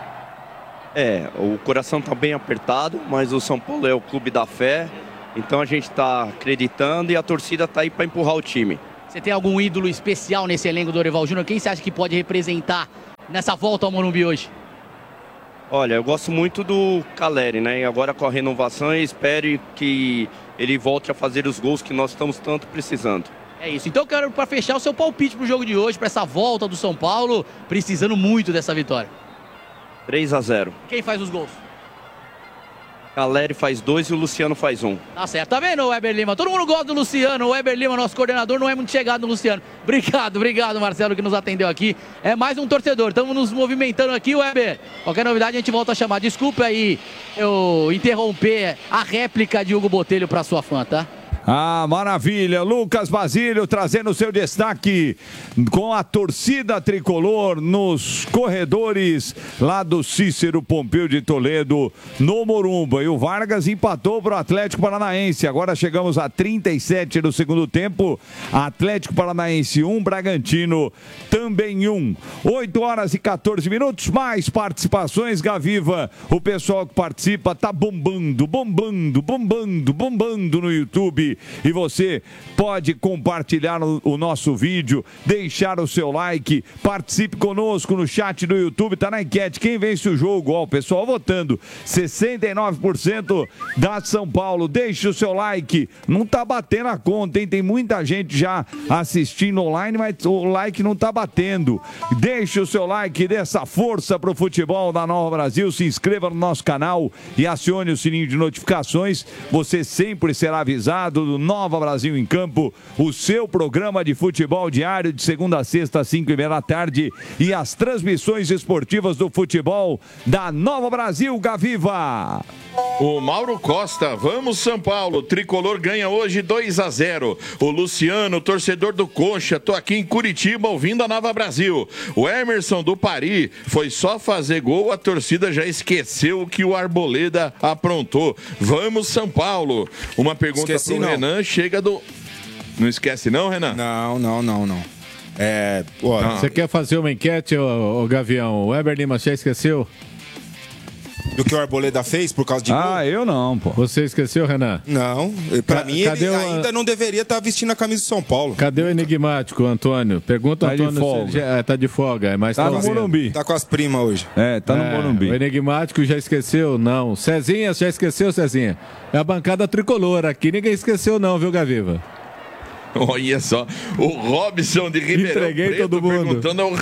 O coração tá bem apertado, mas o São Paulo é o clube da fé. Então a gente tá acreditando e a torcida tá aí para empurrar o time. Você tem algum ídolo especial nesse elenco do Dorival Júnior? Quem você acha que pode representar nessa volta ao Morumbi hoje? Olha, eu gosto muito do Caleri, né? E agora com a renovação eu espero que ele volte a fazer os gols que nós estamos tanto precisando. É isso. Então eu quero, para fechar, o seu palpite pro jogo de hoje, para essa volta do São Paulo, precisando muito dessa vitória. 3-0. Quem faz os gols? Caleri faz 2 e o Luciano faz 1. Tá certo. Tá vendo, Weber Lima? Todo mundo gosta do Luciano. O Weber Lima, nosso coordenador, não é muito chegado no Luciano. Obrigado, Marcelo, que nos atendeu aqui. É mais um torcedor. Estamos nos movimentando aqui, Weber. Qualquer novidade a gente volta a chamar. Desculpa aí eu interromper a réplica de Hugo Botelho para sua fã, tá? Ah, maravilha. Lucas Basílio trazendo o seu destaque com a torcida tricolor nos corredores lá do Cícero Pompeu de Toledo, no Morumba. E o Vargas empatou para o Atlético Paranaense. Agora chegamos a 37 no segundo tempo. Atlético Paranaense 1, Bragantino também 1. 8 horas e 14 minutos. Mais participações, Gaviva. O pessoal que participa tá bombando no YouTube. E você pode compartilhar o nosso vídeo, deixar o seu like, participe conosco no chat do YouTube, tá na enquete, quem vence o jogo? Ó, o pessoal votando, 69% da São Paulo, deixe o seu like, não tá batendo a conta, hein? Tem muita gente já assistindo online, mas o like não tá batendo. Deixe o seu like, dê essa força pro futebol da Nova Brasil, se inscreva no nosso canal e acione o sininho de notificações, você sempre será avisado do Nova Brasil em Campo, o seu programa de futebol diário de segunda a sexta às 5:30 da tarde e as transmissões esportivas do futebol da Nova Brasil, Gaviva. O Mauro Costa, vamos São Paulo, Tricolor ganha hoje 2-0. O Luciano, torcedor do Coxa, tô aqui em Curitiba ouvindo a Nova Brasil. O Emerson do Paris, foi só fazer gol, a torcida já esqueceu o que o Arboleda aprontou. Vamos São Paulo. Uma pergunta pro Renan, chega do... Não esquece não, Renan? Não. Você quer fazer uma enquete, ô Gavião? O Weber Lima já esqueceu? Do que o Arboleda fez por causa de gol? Eu não, pô. Você esqueceu, Renan? Não. Pra mim, ele ainda não deveria estar vestindo a camisa do São Paulo. Cadê o enigmático, Antônio? Pergunta, Antônio. De folga. Tá de folga. Mas tá no Morumbi. Tá com as primas hoje. Tá no Morumbi. O enigmático já esqueceu? Não. Cezinha, já esqueceu, Cezinha? É a bancada tricolor aqui. Ninguém esqueceu não, viu, Gaviva? Olha só. O Robson de Ribeirão Entreguei Preto todo mundo.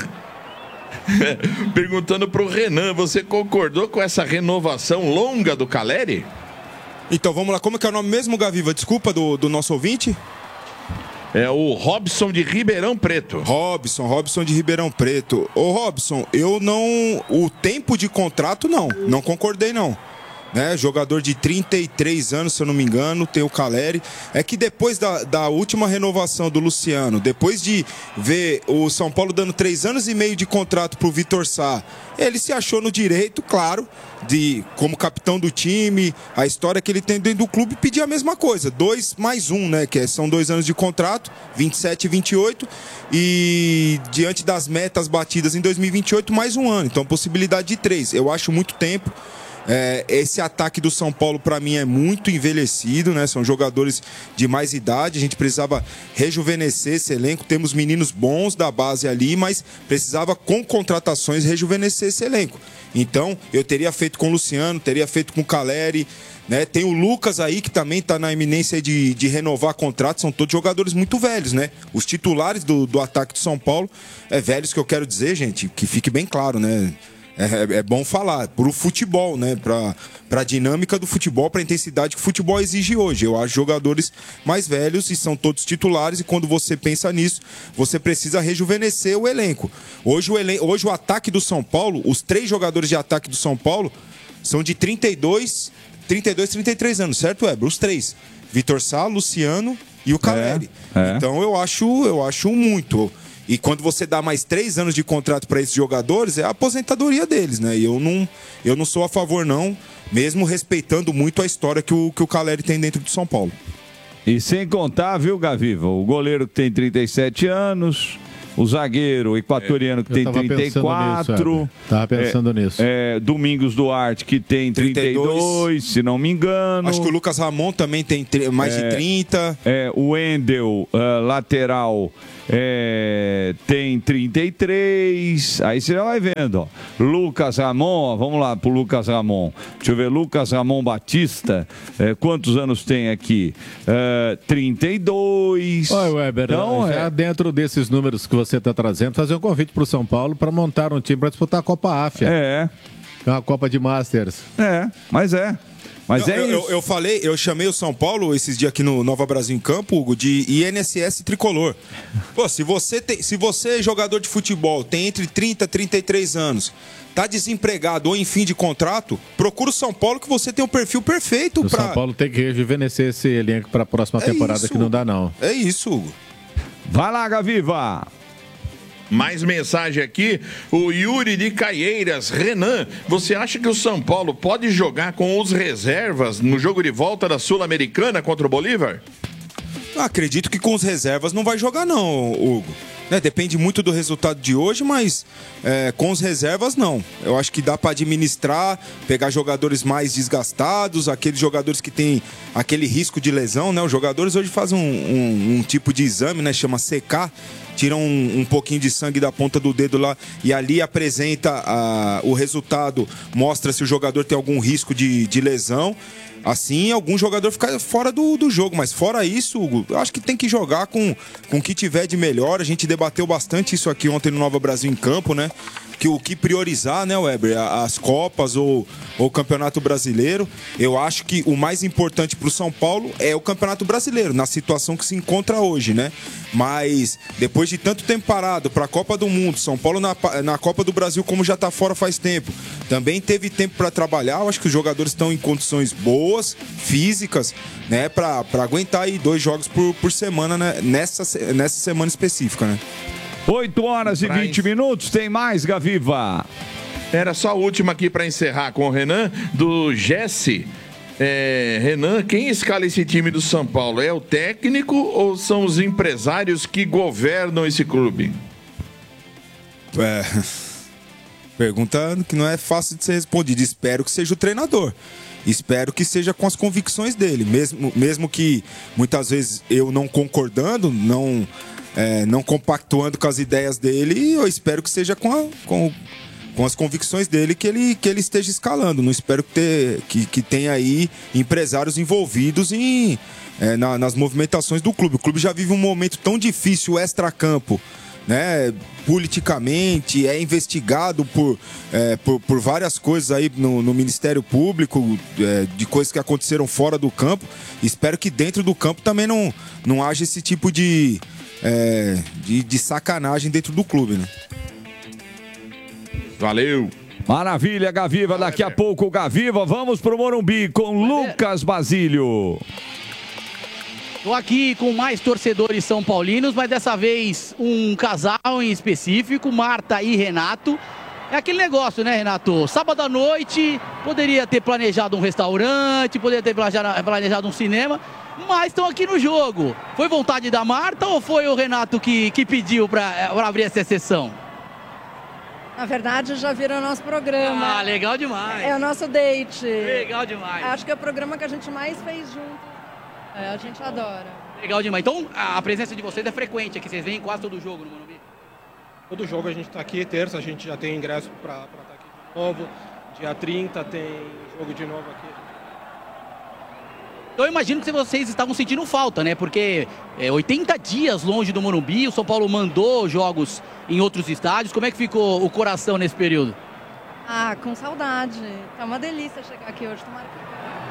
Perguntando pro Renan, você concordou com essa renovação longa do Caleri? Então vamos lá, como que é o nome mesmo, Gaviva? Desculpa, do nosso ouvinte? É o Robson de Ribeirão Preto. Robson de Ribeirão Preto. Ô Robson, eu não... O tempo de contrato não concordei não. Né? Jogador de 33 anos, se eu não me engano, tem o Caleri. É que depois da última renovação do Luciano, depois de ver o São Paulo dando 3 anos e meio de contrato pro Vitor Sá, ele se achou no direito, claro, de, como capitão do time, a história que ele tem dentro do clube, pedir a mesma coisa. 2 mais 1, né? Que são 2 anos de contrato, 27 e 28, e diante das metas batidas em 2028, mais 1 ano. Então, possibilidade de 3. Eu acho muito tempo. Esse ataque do São Paulo para mim é muito envelhecido, né? São jogadores de mais idade, a gente precisava rejuvenescer esse elenco, temos meninos bons da base ali, mas precisava com contratações rejuvenescer esse elenco. Então eu teria feito com o Luciano, teria feito com o Caleri, né? Tem o Lucas aí que também está na iminência de renovar contrato, são todos jogadores muito velhos, né? Os titulares do ataque do São Paulo, velhos que eu quero dizer, gente, que fique bem claro, né? É bom falar, pro futebol, né? Pra dinâmica do futebol, pra intensidade que o futebol exige hoje. Eu acho jogadores mais velhos e são todos titulares, e quando você pensa nisso, você precisa rejuvenescer o elenco. Hoje o ataque do São Paulo, os 3 jogadores de ataque do São Paulo são de 32, 33 anos, certo, Weber? Os 3. Vitor Sá, Luciano e o Caleri. Então eu acho muito. E quando você dá mais 3 anos de contrato para esses jogadores, é a aposentadoria deles, né? E eu não sou a favor, não, mesmo respeitando muito a história que o Caleri tem dentro de São Paulo. E sem contar, viu, Gaviva, o goleiro que tem 37 anos, o zagueiro equatoriano que tem 34. Tava pensando nisso. Domingos Duarte, que tem 32, se não me engano. Acho que o Lucas Ramon também tem mais de 30. O Wendel, lateral, tem 33. Aí você já vai vendo, ó. Lucas Ramon, ó, vamos lá pro Lucas Ramon. Deixa eu ver, Lucas Ramon Batista, quantos anos tem aqui? 32. Oi, Weber, então, já dentro desses números que você está trazendo, fazer um convite para o São Paulo para montar um time para disputar a Copa Áfia. É uma Copa de Masters. Mas isso. Eu chamei o São Paulo esses dias aqui no Nova Brasil em Campo, Hugo, de INSS tricolor. Pô, se você é jogador de futebol, tem entre 30 e 33 anos, tá desempregado ou em fim de contrato, procura o São Paulo que você tem um perfil perfeito para... O São Paulo tem que rejuvenescer esse elenco para a próxima temporada, isso, que não dá não. É isso, Hugo. Vai lá, Gaviva. Mais mensagem aqui, o Yuri de Caieiras. Renan, você acha que o São Paulo pode jogar com os reservas no jogo de volta da Sul-Americana contra o Bolívar? Acredito que com os reservas não vai jogar não, Hugo. Depende muito do resultado de hoje, mas com os reservas não. Eu acho que dá para administrar, pegar jogadores mais desgastados, aqueles jogadores que têm aquele risco de lesão, né? Os jogadores hoje fazem um tipo de exame, né? Chama CK, tiram um pouquinho de sangue da ponta do dedo lá e ali apresenta o resultado, mostra se o jogador tem algum risco de lesão. Assim, algum jogador fica fora do jogo. Mas fora isso, Hugo, eu acho que tem que jogar com o que tiver de melhor. A gente debateu bastante isso aqui ontem no Nova Brasil em Campo, né? Que o que priorizar, né, Weber? As Copas ou o Campeonato Brasileiro. Eu acho que o mais importante para o São Paulo é o Campeonato Brasileiro, na situação que se encontra hoje, né? Mas depois de tanto tempo parado para a Copa do Mundo, São Paulo na Copa do Brasil, como já está fora faz tempo, também teve tempo para trabalhar. Eu acho que os jogadores estão em condições boas, físicas, né, para aguentar aí 2 jogos por semana, né, nessa semana específica, né? 8 horas e 20 minutos, tem mais, Gaviva? Era só a última aqui para encerrar com o Renan, do Jesse. Renan, quem escala esse time do São Paulo? É o técnico ou são os empresários que governam esse clube? Pergunta que não é fácil de ser respondida. Espero que seja o treinador. Espero que seja com as convicções dele. Mesmo que muitas vezes eu não concordando, não compactuando com as ideias dele, eu espero que seja com as convicções dele que ele esteja escalando. Não espero que tenha aí empresários envolvidos nas movimentações do clube. O clube já vive um momento tão difícil extracampo, né? Politicamente, é investigado por várias coisas aí no Ministério Público, de coisas que aconteceram fora do campo. Espero que dentro do campo também não haja esse tipo de sacanagem dentro do clube, né? Valeu! Maravilha, Gaviva. Daqui a pouco, Gaviva. Vamos pro Morumbi com Lucas Basílio. Estou aqui com mais torcedores são paulinos, mas dessa vez um casal em específico, Marta e Renato. É aquele negócio, né, Renato? Sábado à noite, poderia ter planejado um restaurante, poderia ter planejado um cinema, mas estão aqui no jogo. Foi vontade da Marta ou foi o Renato que pediu para abrir essa sessão? Na verdade, já viram o nosso programa. Ah, legal demais. É o nosso date. Legal demais. Acho que é o programa que a gente mais fez junto. A gente adora. Legal demais. Então, a presença de vocês é frequente aqui. Vocês vêm quase todo jogo no Morumbi? Todo jogo a gente está aqui. Terça a gente já tem ingresso para estar aqui de novo. Dia 30 tem jogo de novo aqui. Então eu imagino que vocês estavam sentindo falta, né? Porque 80 dias longe do Morumbi, o São Paulo mandou jogos em outros estádios. Como é que ficou o coração nesse período? Com saudade. Tá uma delícia chegar aqui hoje. Tomara que...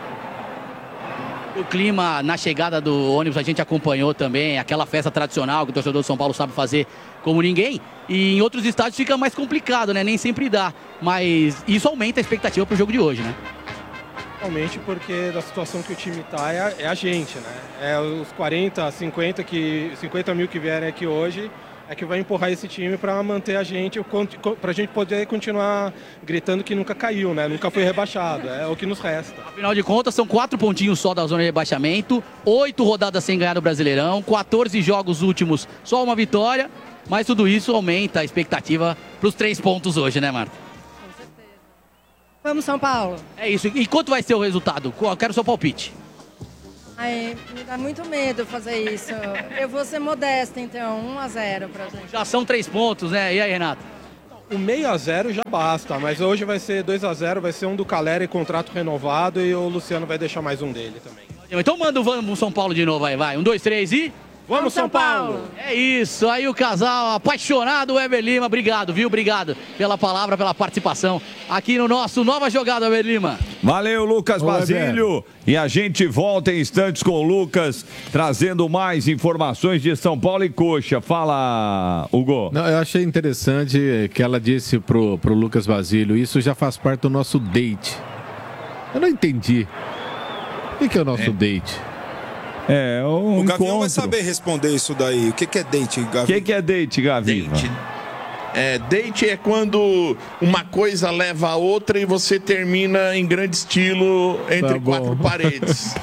O clima na chegada do ônibus a gente acompanhou também, aquela festa tradicional que o torcedor do São Paulo sabe fazer como ninguém. E em outros estádios fica mais complicado, né? Nem sempre dá. Mas isso aumenta a expectativa para o jogo de hoje, né? Realmente, porque da situação que o time está é a gente, né? É os 40, 50 mil que vierem aqui hoje, é que vai empurrar esse time para manter a gente, para a gente poder continuar gritando que nunca caiu, né? Nunca foi rebaixado, é o que nos resta. Afinal de contas, são 4 pontinhos só da zona de rebaixamento, 8 rodadas sem ganhar no Brasileirão, 14 jogos últimos, só uma vitória, mas tudo isso aumenta a expectativa para os 3 pontos hoje, né, Marta? Vamos, São Paulo. É isso. E quanto vai ser o resultado? Eu quero o seu palpite. Ai, me dá muito medo fazer isso. Eu vou ser modesta, então, 1-0 pra gente. Já são 3 pontos, né? E aí, Renato? O 6-0 já basta, mas hoje vai ser 2-0, vai ser um do Caleri, contrato renovado, e o Luciano vai deixar mais um dele também. Então manda o Vamos São Paulo de novo aí, vai. 1, 2, 3 e... Vamos, São Paulo! É isso, aí o casal apaixonado, Weber Lima, obrigado, viu? Obrigado pela palavra, pela participação aqui no nosso Nova Jogada, Weber Lima. Valeu, Lucas Basílio. E a gente volta em instantes com o Lucas, trazendo mais informações de São Paulo e Coxa. Fala, Hugo. Não, eu achei interessante que ela disse pro Lucas Basílio, isso já faz parte do nosso date. Eu não entendi. O que é o nosso date? O Gavião vai saber responder isso daí. O que é date, Gavião? O que é date, Gavião? Date é quando uma coisa leva a outra e você termina em grande estilo entre 4 paredes.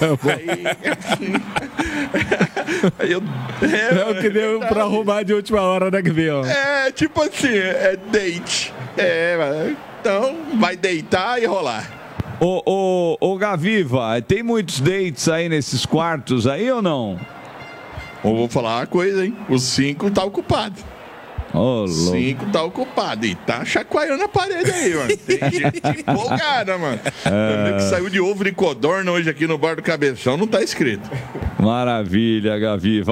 É o que deu pra arrumar de última hora, né, Gavião? Tipo assim, é date. Então, vai deitar e rolar. Ô Gaviva, tem muitos dates aí nesses quartos aí ou não? Eu vou falar uma coisa, hein? Os 5 tá ocupado. 5 tá ocupado. E tá chacoalhando a parede aí, mano. Tem gente empolgada, mano. Que saiu de ovo de codorna hoje aqui no Bar do Cabeção, não tá escrito. Maravilha, Gaviva.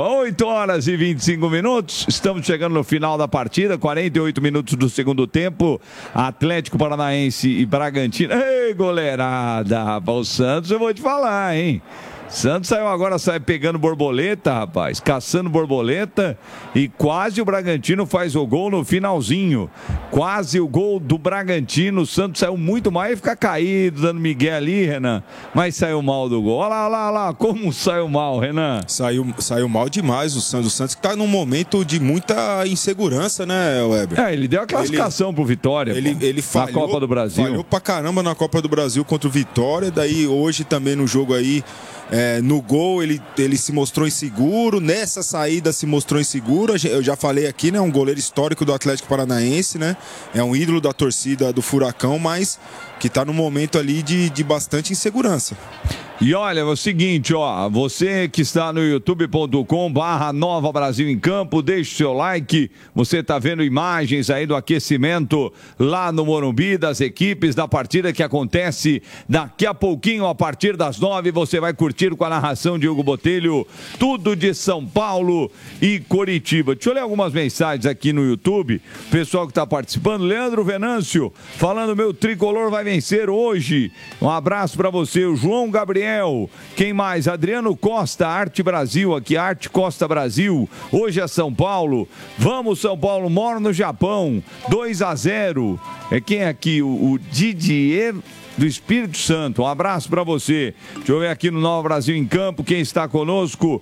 8h25. Estamos chegando no final da partida. 48 minutos do segundo tempo. Atlético Paranaense e Bragantino. Ei, goleirada, rapaz. O Santos, eu vou te falar, hein? Santos sai pegando borboleta, rapaz, caçando borboleta, e quase o Bragantino faz o gol no finalzinho. Quase o gol do Bragantino. O Santos saiu muito mal e fica caído, dando migué ali, Renan. Mas saiu mal do gol. Olha lá, como saiu mal, Renan. Saiu mal demais o Santos. O Santos que tá num momento de muita insegurança, né, Weber? Ele deu a classificação pro Vitória. Ele falhou, na Copa do Brasil. Falhou pra caramba na Copa do Brasil contra o Vitória. Daí hoje também no jogo aí, no gol ele se mostrou inseguro, nessa saída se mostrou inseguro. Eu já falei aqui, né? Um goleiro histórico do Atlético Paranaense, né? É um ídolo da torcida do Furacão, mas que tá num momento ali de bastante insegurança. E olha, é o seguinte, você que está no youtube.com/Nova Brasil em Campo, deixe o seu like. Você está vendo imagens aí do aquecimento lá no Morumbi, das equipes, da partida que acontece daqui a pouquinho, a partir das 9, você vai curtir com a narração de Hugo Botelho, tudo de São Paulo e Coritiba. Deixa eu ler algumas mensagens aqui no YouTube, pessoal que está participando. Leandro Venâncio, falando, meu tricolor vai vencer hoje. Um abraço para você, o João Gabriel. Quem mais? Adriano Costa, Arte Brasil, aqui, Arte Costa Brasil. Hoje é São Paulo. Vamos, São Paulo, moro no Japão. 2-0. Quem é aqui? O Didier do Espírito Santo. Um abraço para você. Deixa eu ver aqui no Nova Brasil em Campo. Quem está conosco?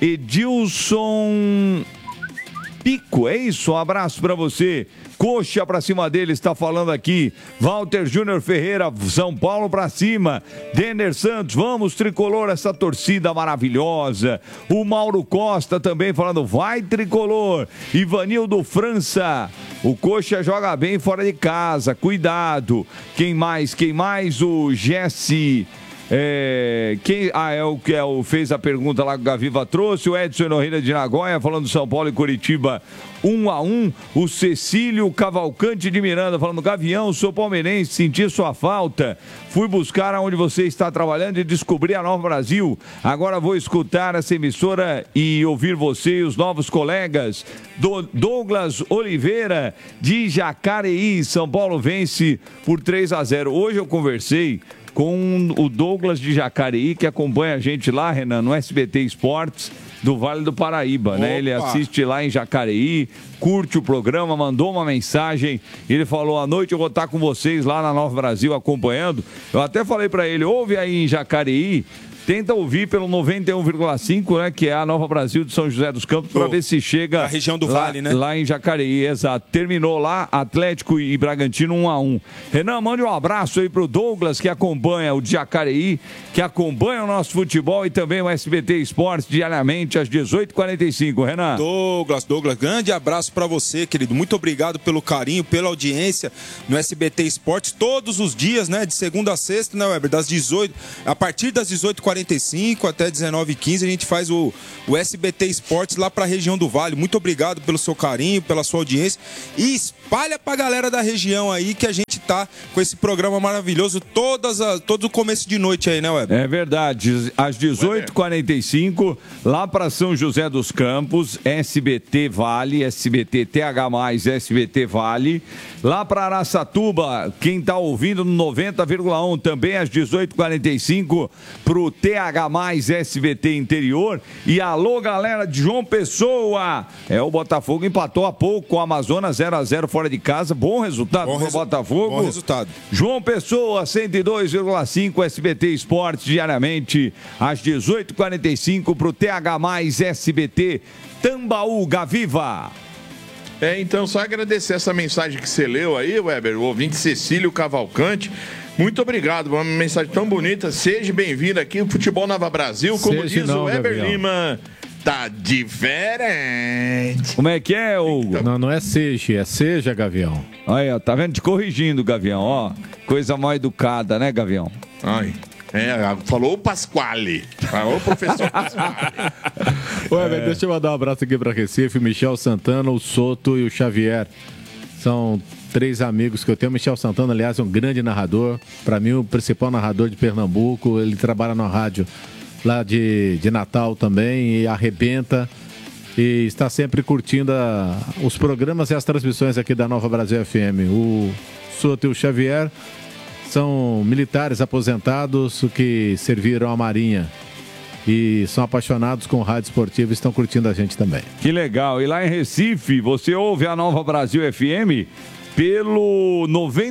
Edilson Pico, é isso? Um abraço para você. Coxa pra cima dele, está falando aqui. Walter Júnior Ferreira, São Paulo pra cima. Denner Santos, vamos tricolor, essa torcida maravilhosa. O Mauro Costa também falando, vai tricolor. Ivanildo França, o Coxa joga bem fora de casa, cuidado. Quem mais? O Jesse... fez a pergunta lá que o Gaviva trouxe. O Edson Norreira de Nagoya falando São Paulo e Coritiba 1-1. O Cecílio Cavalcante de Miranda falando, Gavião, sou palmeirense, senti sua falta, fui buscar aonde você está trabalhando e descobri a Nova Brasil. Agora vou escutar essa emissora e ouvir você e os novos colegas. Douglas Oliveira de Jacareí, São Paulo vence por 3-0. Hoje eu conversei com o Douglas de Jacareí, que acompanha a gente lá, Renan, no SBT Esportes do Vale do Paraíba, né? Ele assiste lá em Jacareí, curte o programa, mandou uma mensagem, ele falou, à noite eu vou estar com vocês lá na Nova Brasil acompanhando. Eu até falei para ele, ouve aí em Jacareí, tenta ouvir pelo 91,5, né, que é a Nova Brasil de São José dos Campos, para ver se chega na região do lá, Vale, né? Lá em Jacareí, exato. Terminou lá, Atlético e Bragantino 1-1. Renan, mande um abraço aí pro Douglas, que acompanha o de Jacareí, que acompanha o nosso futebol e também o SBT Esportes diariamente às 18h45. Renan. Douglas, grande abraço para você, querido. Muito obrigado pelo carinho, pela audiência no SBT Esportes todos os dias, né? De segunda a sexta, né, Weber? A partir das 18h45 até 19h15 a gente faz o SBT Esportes lá para a região do Vale. Muito obrigado pelo seu carinho, pela sua audiência. E espalha pra galera da região aí que a gente tá com esse programa maravilhoso todo o começo de noite aí, né, Weber? É verdade. Às 18h45, lá para São José dos Campos, SBT Vale, SBT TH+, SBT Vale. Lá para Araçatuba, quem tá ouvindo no 90,1 também às 18h45 pro TH+, SBT Interior. E alô, galera de João Pessoa. O Botafogo empatou há pouco com o Amazonas 0-0 fora de casa. Bom resultado pro Botafogo. Bom resultado. João Pessoa, 102,5 SBT Esportes diariamente às 18h45 pro TH+, SBT Tambaú, Gaviva. Então só agradecer essa mensagem que você leu aí, Weber, o ouvinte Cecílio Cavalcante. Muito obrigado, uma mensagem tão bonita. Seja bem-vindo aqui ao Futebol Nova Brasil, como diz o Weber Gavião. Lima. Tá diferente. Como é que é, Hugo? Não é seja, Gavião. Olha, tá vendo? Te corrigindo, Gavião, ó. Coisa mal educada, né, Gavião? Ai. Falou o Pasquale. Falou o professor Pasquale. Ué, deixa eu mandar um abraço aqui para Recife, Michel Santana, o Soto e o Xavier. São 3 amigos que eu tenho. O Michel Santana, aliás, é um grande narrador. Para mim, o principal narrador de Pernambuco. Ele trabalha na rádio lá de Natal também e arrebenta. E está sempre curtindo os programas e as transmissões aqui da Nova Brasil FM. O Soto e o Xavier são militares aposentados que serviram à Marinha e são apaixonados com o rádio esportivo e estão curtindo a gente também. Que legal. E lá em Recife, você ouve a Nova Brasil FM pelo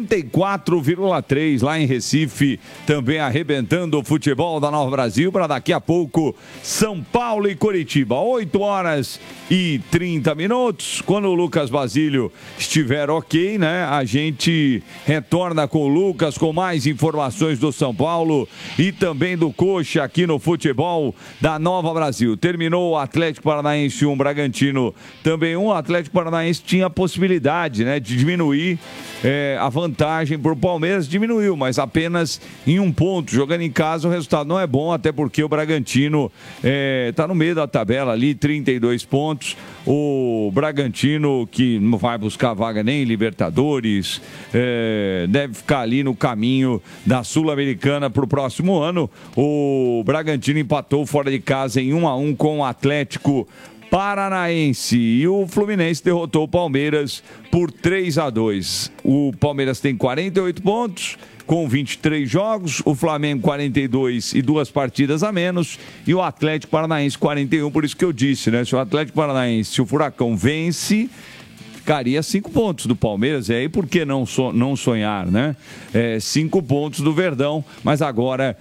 94,3 lá em Recife, também arrebentando o futebol da Nova Brasil para daqui a pouco São Paulo e Coritiba, 8h30. Quando o Lucas Basílio estiver ok, né, a gente retorna com o Lucas com mais informações do São Paulo e também do Coxa aqui no futebol da Nova Brasil. Terminou o Atlético Paranaense 1, Bragantino também 1. O Atlético Paranaense tinha a possibilidade, né, de diminuir a vantagem para o Palmeiras, diminuiu, mas apenas em 1 ponto. Jogando em casa o resultado não é bom, até porque o Bragantino está no meio da tabela ali, 32 pontos. O Bragantino, que não vai buscar vaga nem em Libertadores, deve ficar ali no caminho da Sul-Americana para o próximo ano. O Bragantino empatou fora de casa em 1-1 com o Atlético Paranaense e o Fluminense derrotou o Palmeiras por 3-2. O Palmeiras tem 48 pontos com 23 jogos, o Flamengo 42 e 2 partidas a menos e o Atlético Paranaense 41, por isso que eu disse, né? Se o Atlético Paranaense, se o Furacão vence, ficaria 5 pontos do Palmeiras, e aí por que não sonhar, né? 5 pontos do Verdão, mas agora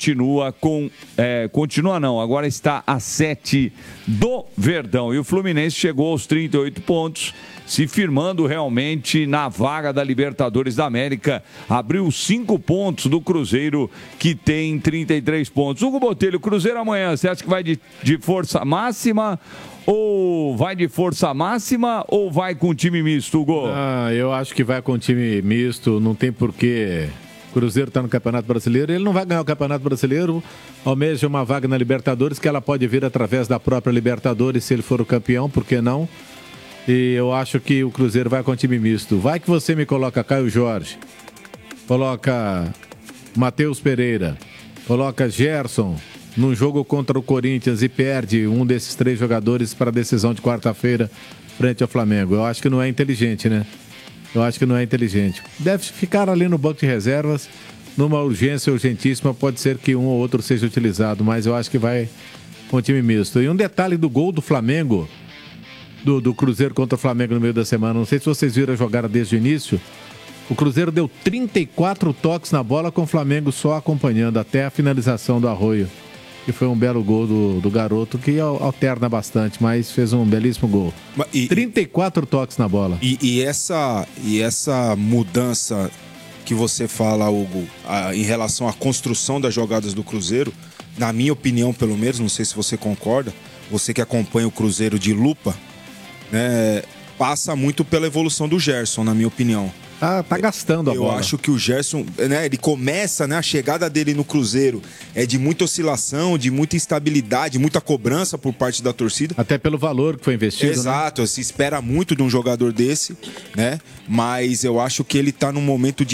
agora está a 7 do Verdão, e o Fluminense chegou aos 38 pontos, se firmando realmente na vaga da Libertadores da América, abriu 5 pontos do Cruzeiro, que tem 33 pontos. Hugo Botelho, Cruzeiro amanhã, você acha que vai de força máxima ou vai de força máxima ou vai com time misto, Hugo? Eu acho que vai com time misto, não tem porquê. O Cruzeiro está no Campeonato Brasileiro, ele não vai ganhar o Campeonato Brasileiro, almeja uma vaga na Libertadores, que ela pode vir através da própria Libertadores, se ele for o campeão, por que não? E eu acho que o Cruzeiro vai com time misto. Vai que você me coloca Caio Jorge, coloca Matheus Pereira, coloca Gerson num jogo contra o Corinthians e perde um desses 3 jogadores para a decisão de quarta-feira frente ao Flamengo. Eu acho que não é inteligente, né? Eu acho que não é inteligente. Deve ficar ali no banco de reservas, numa urgência urgentíssima, pode ser que um ou outro seja utilizado, mas eu acho que vai com o time misto. E um detalhe do gol do Flamengo, do Cruzeiro contra o Flamengo no meio da semana, não sei se vocês viram a jogada desde o início, o Cruzeiro deu 34 toques na bola com o Flamengo só acompanhando até a finalização do Arroio. E foi um belo gol do garoto, que alterna bastante, mas fez um belíssimo gol. 34 toques na bola. E essa mudança que você fala, Hugo, em relação à construção das jogadas do Cruzeiro, na minha opinião, pelo menos, não sei se você concorda, você que acompanha o Cruzeiro de lupa, né, passa muito pela evolução do Gerson, na minha opinião. Tá gastando a bola. Eu acho que o Gerson, né, ele começa, né, a chegada dele no Cruzeiro é de muita oscilação, de muita instabilidade, muita cobrança por parte da torcida. Até pelo valor que foi investido. Exato, se espera muito de um jogador desse, né? Mas eu acho que ele tá num momento de